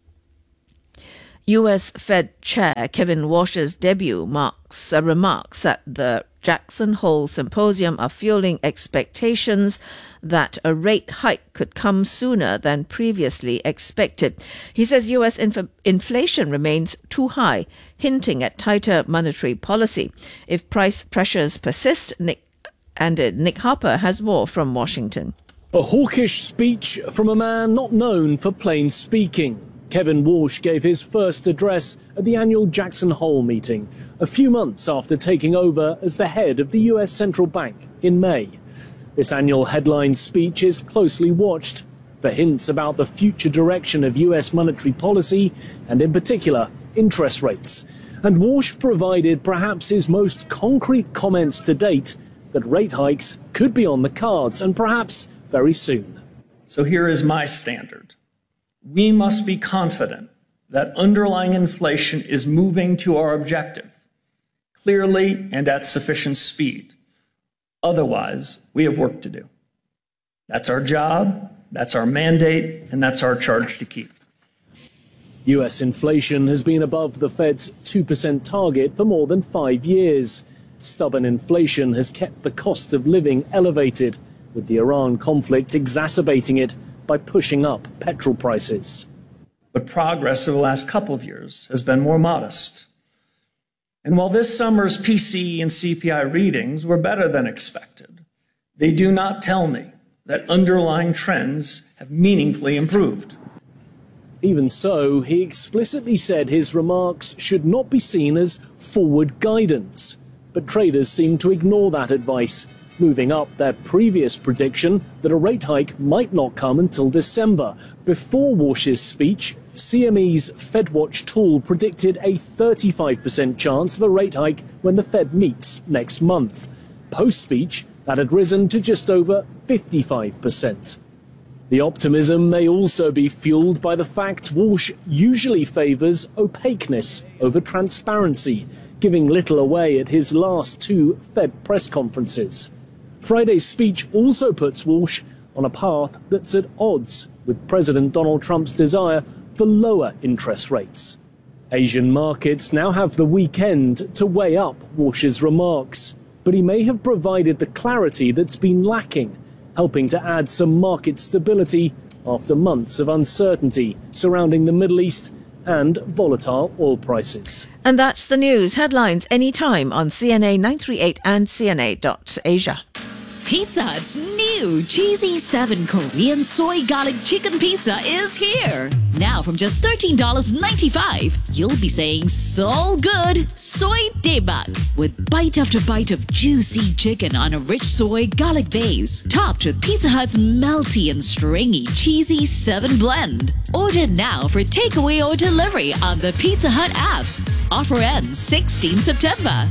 [SPEAKER 1] U S Fed Chair Kevin Warsh's debut marks uh, remarks at the Jackson Hole Symposium are fueling expectations that a rate hike could come sooner than previously expected. He says U S inf- inflation remains too high, hinting at tighter monetary policy. If price pressures persist, Nick and uh, Nick Harper has more from Washington.
[SPEAKER 16] A hawkish speech from a man not known for plain speaking. Kevin Warsh gave his first address at the annual Jackson Hole meeting, a few months after taking over as the head of the U S Central Bank in May. This annual headline speech is closely watched for hints about the future direction of U S monetary policy and, in particular, interest rates. And Warsh provided perhaps his most concrete comments to date that rate hikes could be on the cards and perhaps very soon.
[SPEAKER 17] So here is my standard. We must be confident that underlying inflation is moving to our objective, clearly and at sufficient speed. Otherwise, we have work to do. That's our job, that's our mandate, and that's our charge to keep.
[SPEAKER 16] U S inflation has been above the Fed's two percent target for more than five years. Stubborn inflation has kept the cost of living elevated, with the Iran conflict exacerbating it by pushing up petrol prices.
[SPEAKER 17] But progress over the last couple of years has been more modest. And while this summer's P C E and C P I readings were better than expected, they do not tell me that underlying trends have meaningfully improved.
[SPEAKER 16] Even so, he explicitly said his remarks should not be seen as forward guidance. But traders seem to ignore that advice, moving up their previous prediction that a rate hike might not come until December. Before Warsh's speech, C M E's FedWatch tool predicted a thirty-five percent chance of a rate hike when the Fed meets next month. Post-speech, that had risen to just over fifty-five percent. The optimism may also be fueled by the fact Warsh usually favours opaqueness over transparency, giving little away at his last two Fed press conferences. Friday's speech also puts Warsh on a path that's at odds with President Donald Trump's desire for lower interest rates. Asian markets now have the weekend to weigh up Warsh's remarks, but he may have provided the clarity that's been lacking, helping to add some market stability after months of uncertainty surrounding the Middle East and volatile oil prices.
[SPEAKER 1] And that's the news. Headlines anytime on C N A nine thirty-eight and C N A dot Asia.
[SPEAKER 6] Pizza Hut's new Cheesy seven Korean Soy Garlic Chicken Pizza is here. Now from just thirteen dollars and ninety-five cents, you'll be saying so good, soy daebak, with bite after bite of juicy chicken on a rich soy garlic base, topped with Pizza Hut's melty and stringy Cheesy seven blend. Order now for takeaway or delivery on the Pizza Hut app. Offer ends sixteenth September.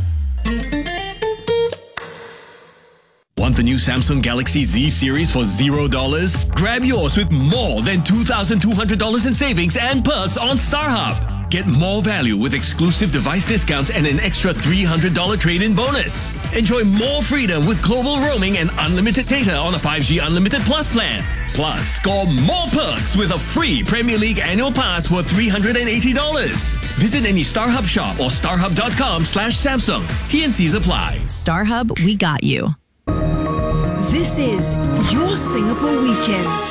[SPEAKER 5] Want the new Samsung Galaxy Z series for zero dollars? Grab yours with more than two thousand two hundred dollars in savings and perks on StarHub. Get more value with exclusive device discounts and an extra three hundred dollars trade-in bonus. Enjoy more freedom with global roaming and unlimited data on a five G Unlimited Plus plan. Plus, score more perks with a free Premier League annual pass worth three hundred eighty dollars. Visit any StarHub shop or starhub.com slash Samsung. T and Cs apply.
[SPEAKER 6] StarHub, we got you.
[SPEAKER 7] This is Your Singapore Weekend.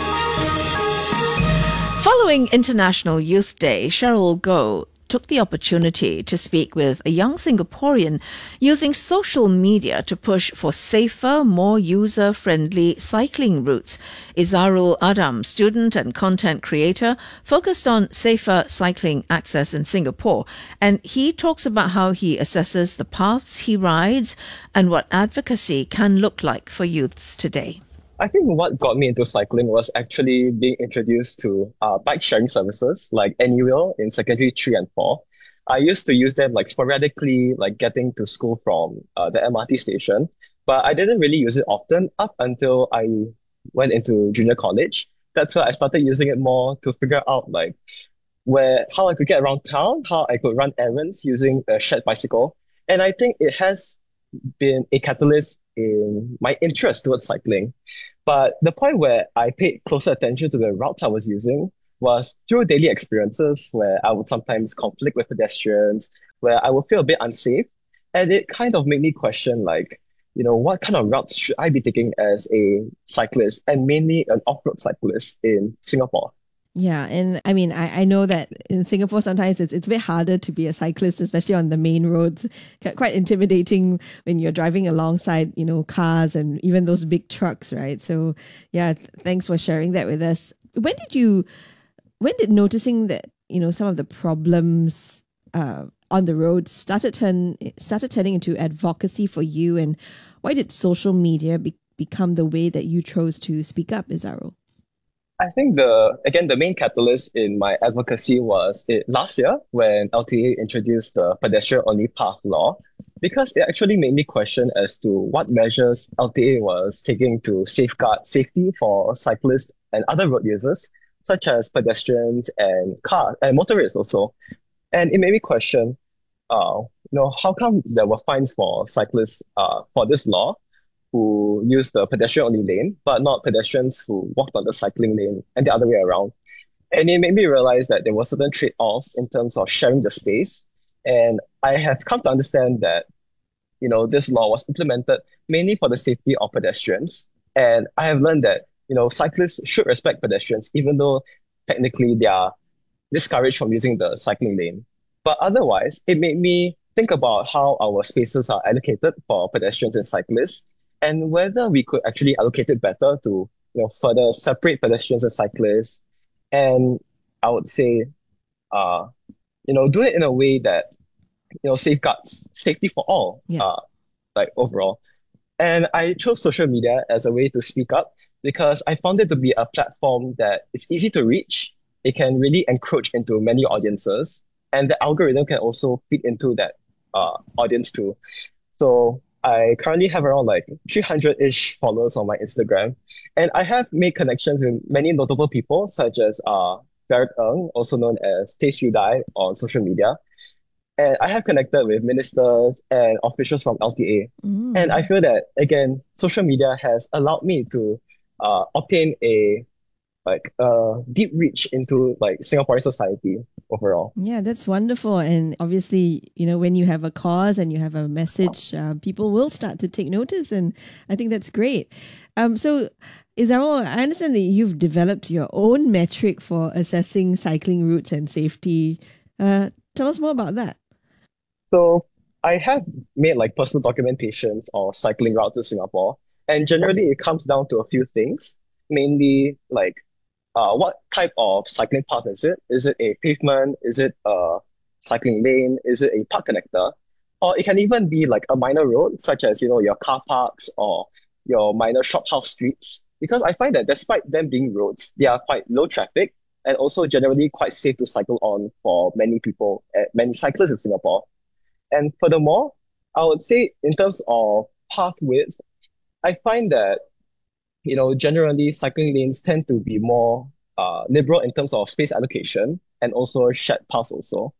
[SPEAKER 1] Following International Youth Day, Cheryl Goh took the opportunity to speak with a young Singaporean using social media to push for safer, more user-friendly cycling routes. Izarul Adam, student and content creator, focused on safer cycling access in Singapore, and he talks about how he assesses the paths he rides and what advocacy can look like for youths today.
[SPEAKER 18] I think what got me into cycling was actually being introduced to uh, bike sharing services like Anywheel in secondary three and four. I used to use them like sporadically, like getting to school from uh, the M R T station, but I didn't really use it often up until I went into junior college. That's where I started using it more to figure out like where how I could get around town, how I could run errands using a shared bicycle. And I think it has been a catalyst in my interest towards cycling. But the point where I paid closer attention to the routes I was using was through daily experiences where I would sometimes conflict with pedestrians, where I would feel a bit unsafe. And it kind of made me question, like, you know, what kind of routes should I be taking as a cyclist, and mainly an off-road cyclist in Singapore?
[SPEAKER 19] Yeah, and I mean, I, I know that in Singapore sometimes it's it's a bit harder to be a cyclist, especially on the main roads. Quite intimidating when you're driving alongside, you know, cars and even those big trucks, right? So yeah, th- thanks for sharing that with us. When did you, when did noticing that, you know, some of the problems uh, on the roads started turn started turning into advocacy for you, and why did social media be- become the way that you chose to speak up, Izarul?
[SPEAKER 18] I think the again the main catalyst in my advocacy was it last year when L T A introduced the pedestrian only path law, because it actually made me question as to what measures L T A was taking to safeguard safety for cyclists and other road users, such as pedestrians and car and motorists also. And it made me question, uh, you know, how come there were fines for cyclists uh, for this law, who used the pedestrian-only lane, but not pedestrians who walked on the cycling lane and the other way around. And it made me realize that there were certain trade-offs in terms of sharing the space. And I have come to understand that, you know, this law was implemented mainly for the safety of pedestrians. And I have learned that, you know, cyclists should respect pedestrians, even though technically they are discouraged from using the cycling lane. But otherwise, it made me think about how our spaces are allocated for pedestrians and cyclists, and whether we could actually allocate it better to, you know, further separate pedestrians and cyclists. And I would say, uh, you know, do it in a way that, you know, safeguards safety for all,
[SPEAKER 19] Yeah.
[SPEAKER 18] uh, like overall. And I chose social media as a way to speak up because I found it to be a platform that is easy to reach. It can really encroach into many audiences, and the algorithm can also fit into that uh, audience too. So I currently have around like three hundred-ish followers on my Instagram, and I have made connections with many notable people such as uh, Derek Ng, also known as Tay Siu Dai on social media. And I have connected with ministers and officials from L T A.
[SPEAKER 19] Mm.
[SPEAKER 18] And I feel that, again, social media has allowed me to uh, obtain a like uh, deep reach into like Singaporean society overall.
[SPEAKER 19] Yeah, that's wonderful. And obviously, you know, when you have a cause and you have a message, uh, people will start to take notice. And I think that's great. Um, so, Izarul, I understand that you've developed your own metric for assessing cycling routes and safety. Uh, tell us more about that.
[SPEAKER 18] So I have made like personal documentations of cycling routes in Singapore. And generally, it comes down to a few things, mainly like Uh, what type of cycling path is it? Is it a pavement? Is it a cycling lane? Is it a park connector? Or it can even be like a minor road, such as, you know, your car parks or your minor shophouse streets. Because I find that despite them being roads, they are quite low traffic and also generally quite safe to cycle on for many people, uh, many cyclists in Singapore. And furthermore, I would say in terms of path width, I find that, you know, generally cycling lanes tend to be more uh, liberal in terms of space allocation and also shared paths also.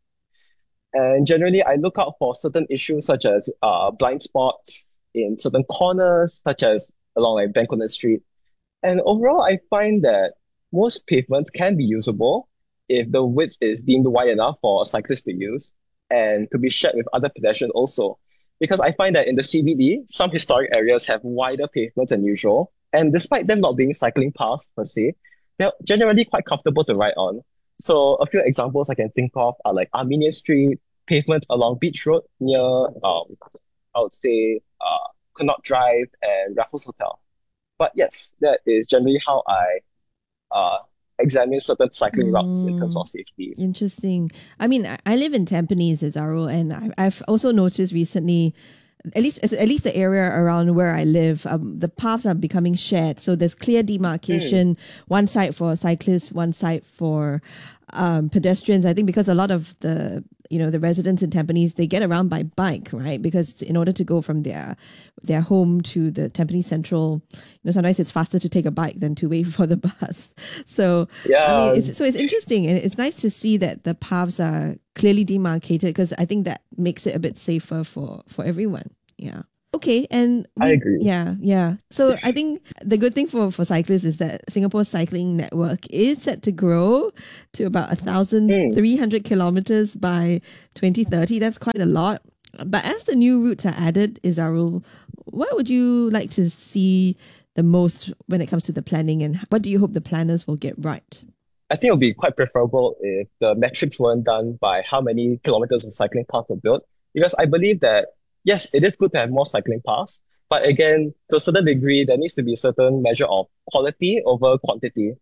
[SPEAKER 18] And generally, I look out for certain issues such as uh, blind spots in certain corners, such as along like Bencoolen Street. And overall, I find that most pavements can be usable if the width is deemed wide enough for a cyclist to use and to be shared with other pedestrians also. Because I find that in the C B D, some historic areas have wider pavements than usual, And despite them not being cycling paths per se, they're generally quite comfortable to ride on. So a few examples I can think of are like Armenia Street, pavements along Beach Road near, um, I would say, uh, Connaught Drive and Raffles Hotel. But yes, that is generally how I uh, examine certain cycling mm. routes in terms of safety.
[SPEAKER 19] Interesting. I memean, I, I live in Tampines, Izarul, and I, I've also noticed recently, at least at least the area around where I live, um, the paths are becoming shared. So there's clear demarcation, mm. one side for cyclists, one side for um, pedestrians. I think because a lot of the you know the residents in Tampines, they get around by bike, right? Because in order to go from their their home to the Tampines Central, you know, sometimes it's faster to take a bike than to wait for the bus. So
[SPEAKER 18] yeah,
[SPEAKER 19] I mean, it's, so it's interesting, and it's nice to see that the paths are clearly demarcated, because I think that makes it a bit safer for for everyone. Yeah. Okay, and we,
[SPEAKER 18] I agree.
[SPEAKER 19] Yeah, yeah. So I think the good thing for, for cyclists is that Singapore's cycling network is set to grow to about one thousand three hundred mm. kilometers by twenty thirty. That's quite a lot. But as the new routes are added, Izarul, what would you like to see the most when it comes to the planning, and what do you hope the planners will get right?
[SPEAKER 18] I think it would be quite preferable if the metrics weren't done by how many kilometers of cycling paths were built, because I believe that yes, it is good to have more cycling paths, but again, to a certain degree, there needs to be a certain measure of quality over quantity.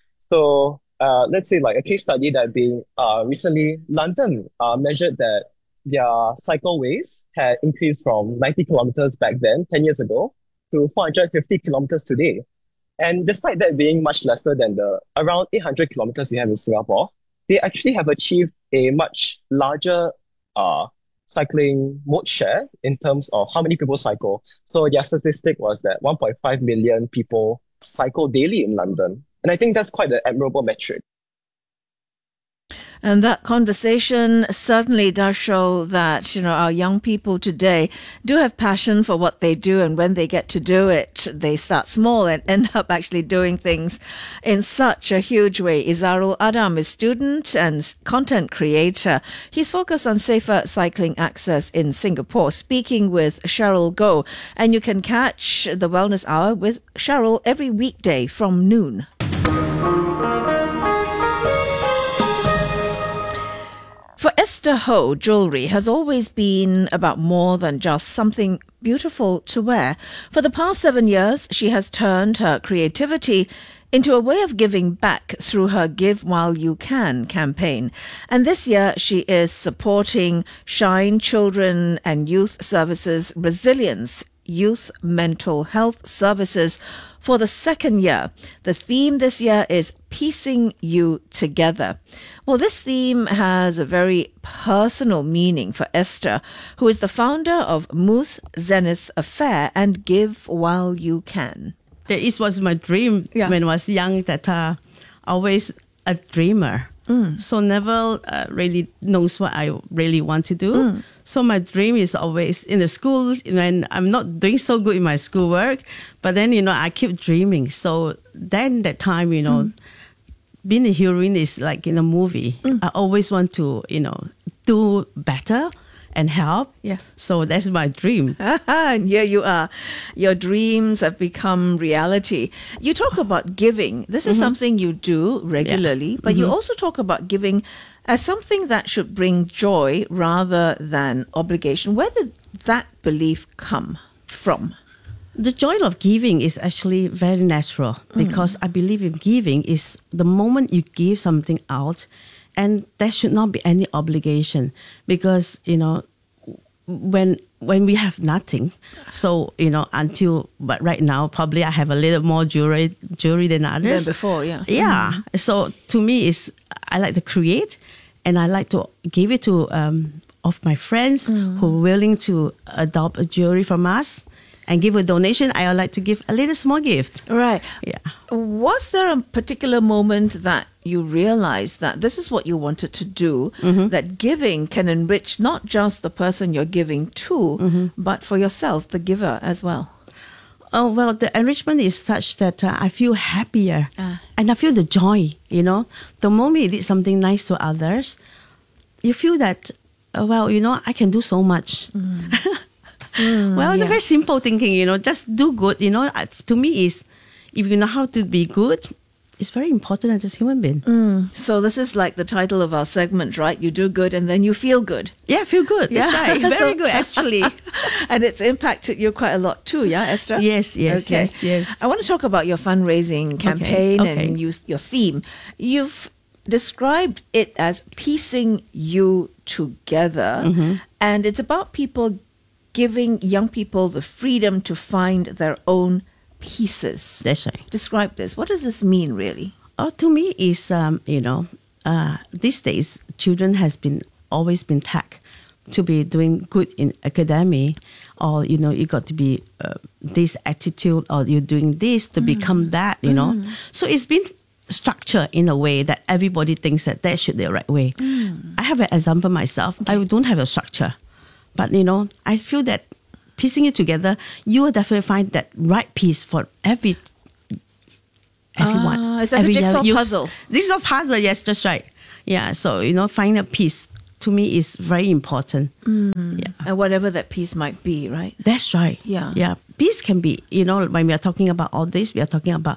[SPEAKER 18] So uh, let's say like a case study that being uh, recently, London uh, measured that their cycleways had increased from ninety kilometers back then, ten years ago, to four hundred fifty kilometers today. And despite that being much lesser than the around eight hundred kilometers we have in Singapore, they actually have achieved a much larger uh, cycling mode share in terms of how many people cycle. So their statistic was that one point five million people cycle daily in London. And I think that's quite an admirable metric.
[SPEAKER 1] And that conversation certainly does show that, you know, our young people today do have passion for what they do, and when they get to do it, they start small and end up actually doing things in such a huge way. Izarul Adam is student and content creator. He's focused on safer cycling access in Singapore, speaking with Cheryl Goh. And you can catch the Wellness Hour with Cheryl every weekday from noon. For Esther Ho, jewellery has always been about more than just something beautiful to wear. For the past seven years, she has turned her creativity into a way of giving back through her Give While You Can campaign. And this year, she is supporting Shine Children and Youth Services Resilience Youth Mental Health Services for the second year. The theme this year is Piecing You Together. Well, this theme has a very personal meaning for Esther, who is the founder of Moose Zenith Affair and Give While You Can.
[SPEAKER 20] It was my dream yeah. when I was young, that uh, always a dreamer. Mm. So never uh, really knows what I really want to do. Mm. So my dream is always in the school, you know, and I'm not doing so good in my schoolwork, but then, you know, I keep dreaming. So then that time, you know, mm. being a heroine is like in a movie. Mm. I always want to, you know, do better and help. Yeah. So that's my dream.
[SPEAKER 1] And here you are. Your dreams have become reality. You talk about giving. This is mm-hmm. something you do regularly, yeah. but mm-hmm. you also talk about giving as something that should bring joy rather than obligation. Where did that belief come from?
[SPEAKER 20] The joy of giving is actually very natural, because mm. I believe in giving is the moment you give something out, and there should not be any obligation, because, you know, when when we have nothing, so, you know, until, but right now, probably I have a little more jewelry, jewelry than others.
[SPEAKER 1] Than before, yeah.
[SPEAKER 20] Yeah. Mm. So to me, it's, I like to create, and I like to give it to um, of my friends mm. who are willing to adopt a jewelry from us and give a donation. I would like to give a little small gift.
[SPEAKER 1] Right.
[SPEAKER 20] Yeah.
[SPEAKER 1] Was there a particular moment that you realized that this is what you wanted to do, mm-hmm. that giving can enrich not just the person you're giving to, mm-hmm. but for yourself, the giver as well?
[SPEAKER 20] Oh, well, the enrichment is such that uh, I feel happier ah. and I feel the joy, you know. The moment you did something nice to others, you feel that, uh, well, you know, I can do so much. Mm. Mm, well, it's yeah. a very simple thinking, you know, just do good, you know. To me, is if you know how to be good, it's very important as a human being.
[SPEAKER 1] Mm. So this is like the title of our segment, right? You do good and then you feel good.
[SPEAKER 20] Yeah, feel good. That's
[SPEAKER 1] Yeah.
[SPEAKER 20] right. Very
[SPEAKER 1] So-
[SPEAKER 20] good, actually.
[SPEAKER 1] And it's impacted you quite a lot too, yeah, Esther?
[SPEAKER 20] Yes, yes,
[SPEAKER 1] Okay.
[SPEAKER 20] yes, yes.
[SPEAKER 1] I want to talk about your fundraising campaign
[SPEAKER 20] okay.
[SPEAKER 1] and you, your theme. You've described it as piecing you together,
[SPEAKER 20] Mhm.
[SPEAKER 1] and it's about people giving young people the freedom to find their own pieces.
[SPEAKER 20] That's right.
[SPEAKER 1] Describe this. What does this mean, really?
[SPEAKER 20] Oh, to me, is um, you know, uh, these days children has been always been tagged to be doing good in academy, or you know, you got to be uh, this attitude, or you're doing this to become that. You know,
[SPEAKER 1] Mm.
[SPEAKER 20] so it's been structured in a way that everybody thinks that that should be the right way.
[SPEAKER 1] Mm.
[SPEAKER 20] I have an example myself. I don't have a structure, but you know, I feel that piecing it together, you will definitely find that right piece for every everyone.
[SPEAKER 1] Ah, is that a
[SPEAKER 20] Every
[SPEAKER 1] jigsaw
[SPEAKER 20] young-
[SPEAKER 1] puzzle?
[SPEAKER 20] Jigsaw puzzle, yes, that's right. Yeah, so you know, finding a piece to me is very important.
[SPEAKER 1] Mm. And whatever that piece might be, right?
[SPEAKER 20] That's right.
[SPEAKER 1] Yeah.
[SPEAKER 20] Yeah. Peace can be, you know, when we are talking about all this, we are talking about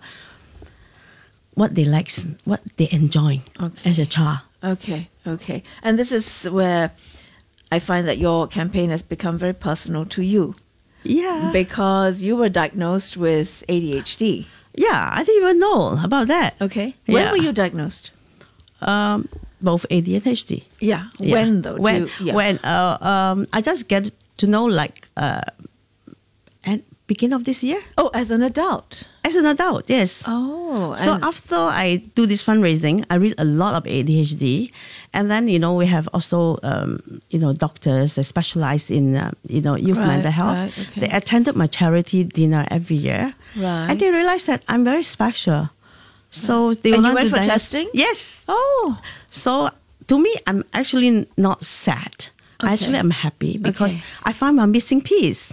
[SPEAKER 20] what they like, what they enjoy as a child.
[SPEAKER 1] Okay, okay. And this is where I find that your campaign has become very personal to you.
[SPEAKER 20] Yeah.
[SPEAKER 1] Because you were diagnosed with A D H D.
[SPEAKER 20] Yeah, I didn't even know about that.
[SPEAKER 1] Okay. When
[SPEAKER 20] Yeah.
[SPEAKER 1] were you diagnosed?
[SPEAKER 20] Um, both A D and H D.
[SPEAKER 1] Yeah.
[SPEAKER 20] Yeah.
[SPEAKER 1] When though? Do
[SPEAKER 20] When
[SPEAKER 1] you- yeah.
[SPEAKER 20] when uh, um, I just get to know like uh, at beginning of this year.
[SPEAKER 1] Oh, as an adult.
[SPEAKER 20] As an adult, yes.
[SPEAKER 1] Oh.
[SPEAKER 20] So
[SPEAKER 1] and-
[SPEAKER 20] after I do this fundraising, I read a lot of A D H D, and then you know we have also um, you know doctors that specialize in uh, you know youth
[SPEAKER 1] Right,
[SPEAKER 20] mental health.
[SPEAKER 1] right, okay.
[SPEAKER 20] They attended my charity dinner every year,
[SPEAKER 1] Right.
[SPEAKER 20] and they realized that I'm very special. So they
[SPEAKER 1] And you
[SPEAKER 20] want
[SPEAKER 1] went
[SPEAKER 20] to
[SPEAKER 1] for
[SPEAKER 20] diagnose-
[SPEAKER 1] testing?
[SPEAKER 20] Yes.
[SPEAKER 1] Oh.
[SPEAKER 20] So to me, I'm actually not sad.
[SPEAKER 1] Okay.
[SPEAKER 20] Actually, I'm happy because
[SPEAKER 1] Okay.
[SPEAKER 20] I found my missing piece.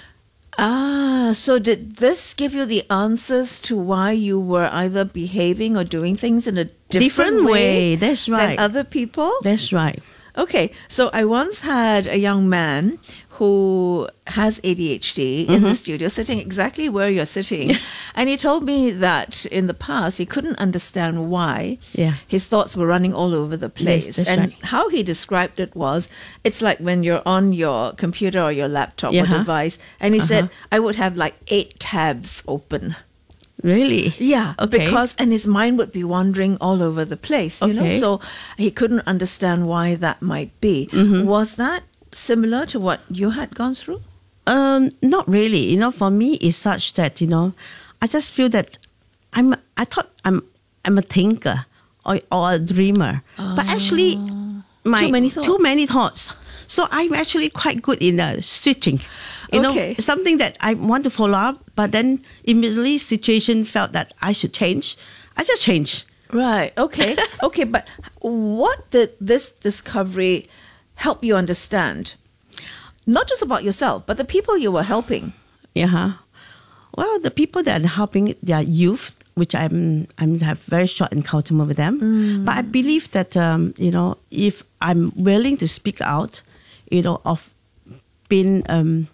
[SPEAKER 1] Ah, so did this give you the answers to why you were either behaving or doing things in a different,
[SPEAKER 20] Different way, that's right.
[SPEAKER 1] than other people?
[SPEAKER 20] That's right.
[SPEAKER 1] Okay, so I once had a young man who has A D H D in the
[SPEAKER 20] Mhm.
[SPEAKER 1] studio sitting exactly where you're sitting. And he told me that in the past he couldn't understand why
[SPEAKER 20] Yeah.
[SPEAKER 1] his thoughts were running all over the place.
[SPEAKER 20] that's
[SPEAKER 1] and
[SPEAKER 20] right.
[SPEAKER 1] how he described it was it's like when you're on your computer or your laptop
[SPEAKER 20] Yeah.
[SPEAKER 1] or device, and he said,
[SPEAKER 20] Uh-huh.
[SPEAKER 1] I would have like eight tabs open.
[SPEAKER 20] Really?
[SPEAKER 1] Yeah,
[SPEAKER 20] Okay.
[SPEAKER 1] because and his mind would be wandering all over the place, you know.
[SPEAKER 20] Okay.
[SPEAKER 1] So he couldn't understand why that might be.
[SPEAKER 20] Mhm.
[SPEAKER 1] Was that similar to what you had gone through?
[SPEAKER 20] Um, not really. You know, for me, it's such that you know, I just feel that I'm. I thought I'm. I'm a thinker or, or a dreamer, but actually, my
[SPEAKER 1] Too many thoughts.
[SPEAKER 20] Too many thoughts. So I'm actually quite good in uh, switching. You
[SPEAKER 1] Okay.
[SPEAKER 20] know, something that I want to follow up, but then immediately situation felt that I should change. I just change.
[SPEAKER 1] Right. Okay. okay. But what did this discovery help you understand? Not just about yourself, but the people you were helping.
[SPEAKER 20] Yeah. Well, the people that are helping, they are youth, which I'm I'm have very short encounter with them.
[SPEAKER 1] Mm.
[SPEAKER 20] But I believe that um, you know, if I'm willing to speak out, you know, of being um,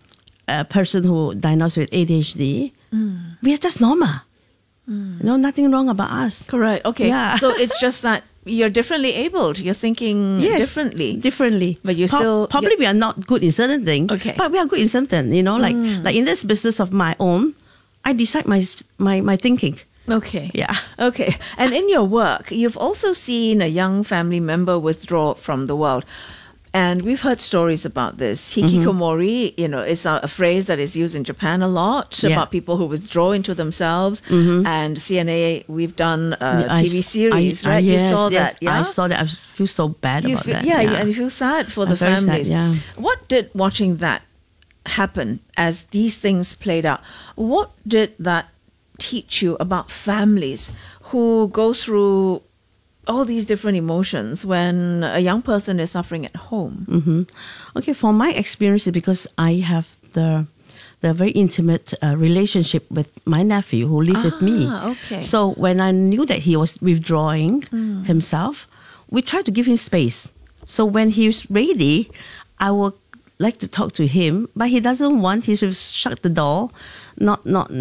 [SPEAKER 20] a person who diagnosed with A D H D,
[SPEAKER 1] Mm.
[SPEAKER 20] we are just normal. You know, nothing wrong about us.
[SPEAKER 1] Correct. Okay.
[SPEAKER 20] Yeah.
[SPEAKER 1] So it's just that you're differently abled. You're thinking
[SPEAKER 20] Yes,
[SPEAKER 1] differently.
[SPEAKER 20] Differently.
[SPEAKER 1] But you
[SPEAKER 20] Pro-
[SPEAKER 1] still
[SPEAKER 20] probably we are not good in certain things.
[SPEAKER 1] Okay.
[SPEAKER 20] But we are good in something. You know, like
[SPEAKER 1] Mm.
[SPEAKER 20] like in this business of my own, I decide my my my thinking.
[SPEAKER 1] Okay.
[SPEAKER 20] Yeah.
[SPEAKER 1] Okay. And in your work, you've also seen a young family member withdraw from the world. And we've heard stories about this. Hikikomori, you know, is a, a phrase that is used in Japan a lot
[SPEAKER 20] Yeah.
[SPEAKER 1] about people who withdraw into themselves.
[SPEAKER 20] Mhm.
[SPEAKER 1] And C N A, we've done a
[SPEAKER 20] I-
[SPEAKER 1] T V series,
[SPEAKER 20] I- I-
[SPEAKER 1] right?
[SPEAKER 20] yes,
[SPEAKER 1] you saw
[SPEAKER 20] yes,
[SPEAKER 1] that, yeah?
[SPEAKER 20] I saw that. I feel so bad
[SPEAKER 1] You
[SPEAKER 20] about
[SPEAKER 1] feel,
[SPEAKER 20] that.
[SPEAKER 1] yeah, and you feel sad for
[SPEAKER 20] I'm
[SPEAKER 1] the
[SPEAKER 20] very sad,
[SPEAKER 1] families.
[SPEAKER 20] yeah.
[SPEAKER 1] What did watching that happen as these things played out? What did that teach you about families who go through all these different emotions when a young person is suffering at home?
[SPEAKER 20] hmm Okay, for my experience, is because I have the the very intimate uh, relationship with my nephew who lived with me.
[SPEAKER 1] Ah, okay.
[SPEAKER 20] So when I knew that he was withdrawing
[SPEAKER 1] Mm.
[SPEAKER 20] himself, we tried to give him space. So when he's ready, I would like to talk to him, but he doesn't want. He just shut the door, not not not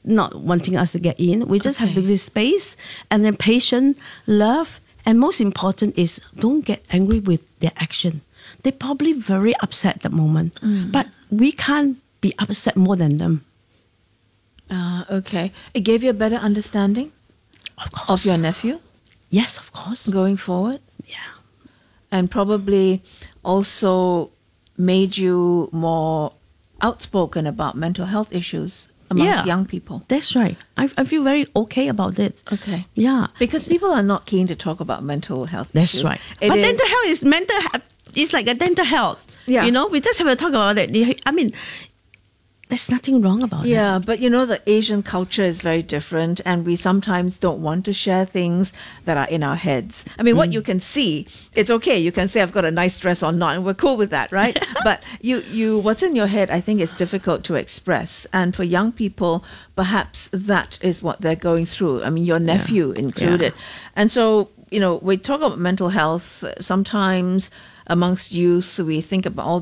[SPEAKER 20] not wanting us to get in. We just okay. have to give space, and then patience, love, and most important is don't get angry with their action. They're probably very upset at the moment, mm. but we can't be upset more than them.
[SPEAKER 1] Uh, okay. It gave you a better understanding
[SPEAKER 20] of, course.
[SPEAKER 1] of your nephew?
[SPEAKER 20] Yes, of course.
[SPEAKER 1] Going forward?
[SPEAKER 20] Yeah.
[SPEAKER 1] And probably also made you more outspoken about mental health issues amongst
[SPEAKER 20] yeah,
[SPEAKER 1] young people.
[SPEAKER 20] That's right. I, I feel very okay about it.
[SPEAKER 1] Okay.
[SPEAKER 20] Yeah.
[SPEAKER 1] Because people are not keen to talk about mental health
[SPEAKER 20] that's
[SPEAKER 1] issues.
[SPEAKER 20] That's right.
[SPEAKER 1] It
[SPEAKER 20] but
[SPEAKER 1] is,
[SPEAKER 20] dental health is mental health. It's like a dental health.
[SPEAKER 1] Yeah.
[SPEAKER 20] You know, we just have to talk about it. I mean, there's nothing wrong about
[SPEAKER 1] yeah,
[SPEAKER 20] it.
[SPEAKER 1] Yeah, but you know, the Asian culture is very different, and we sometimes don't want to share things that are in our heads. I mean, mm. what you can see, it's okay. You can say, I've got a nice dress on, not, and we're cool with that, right? But you, you, what's in your head, I think is difficult to express. And for young people, perhaps that is what they're going through. I mean, your nephew yeah. included. Yeah. And so, you know, we talk about mental health sometimes amongst youth. We think about all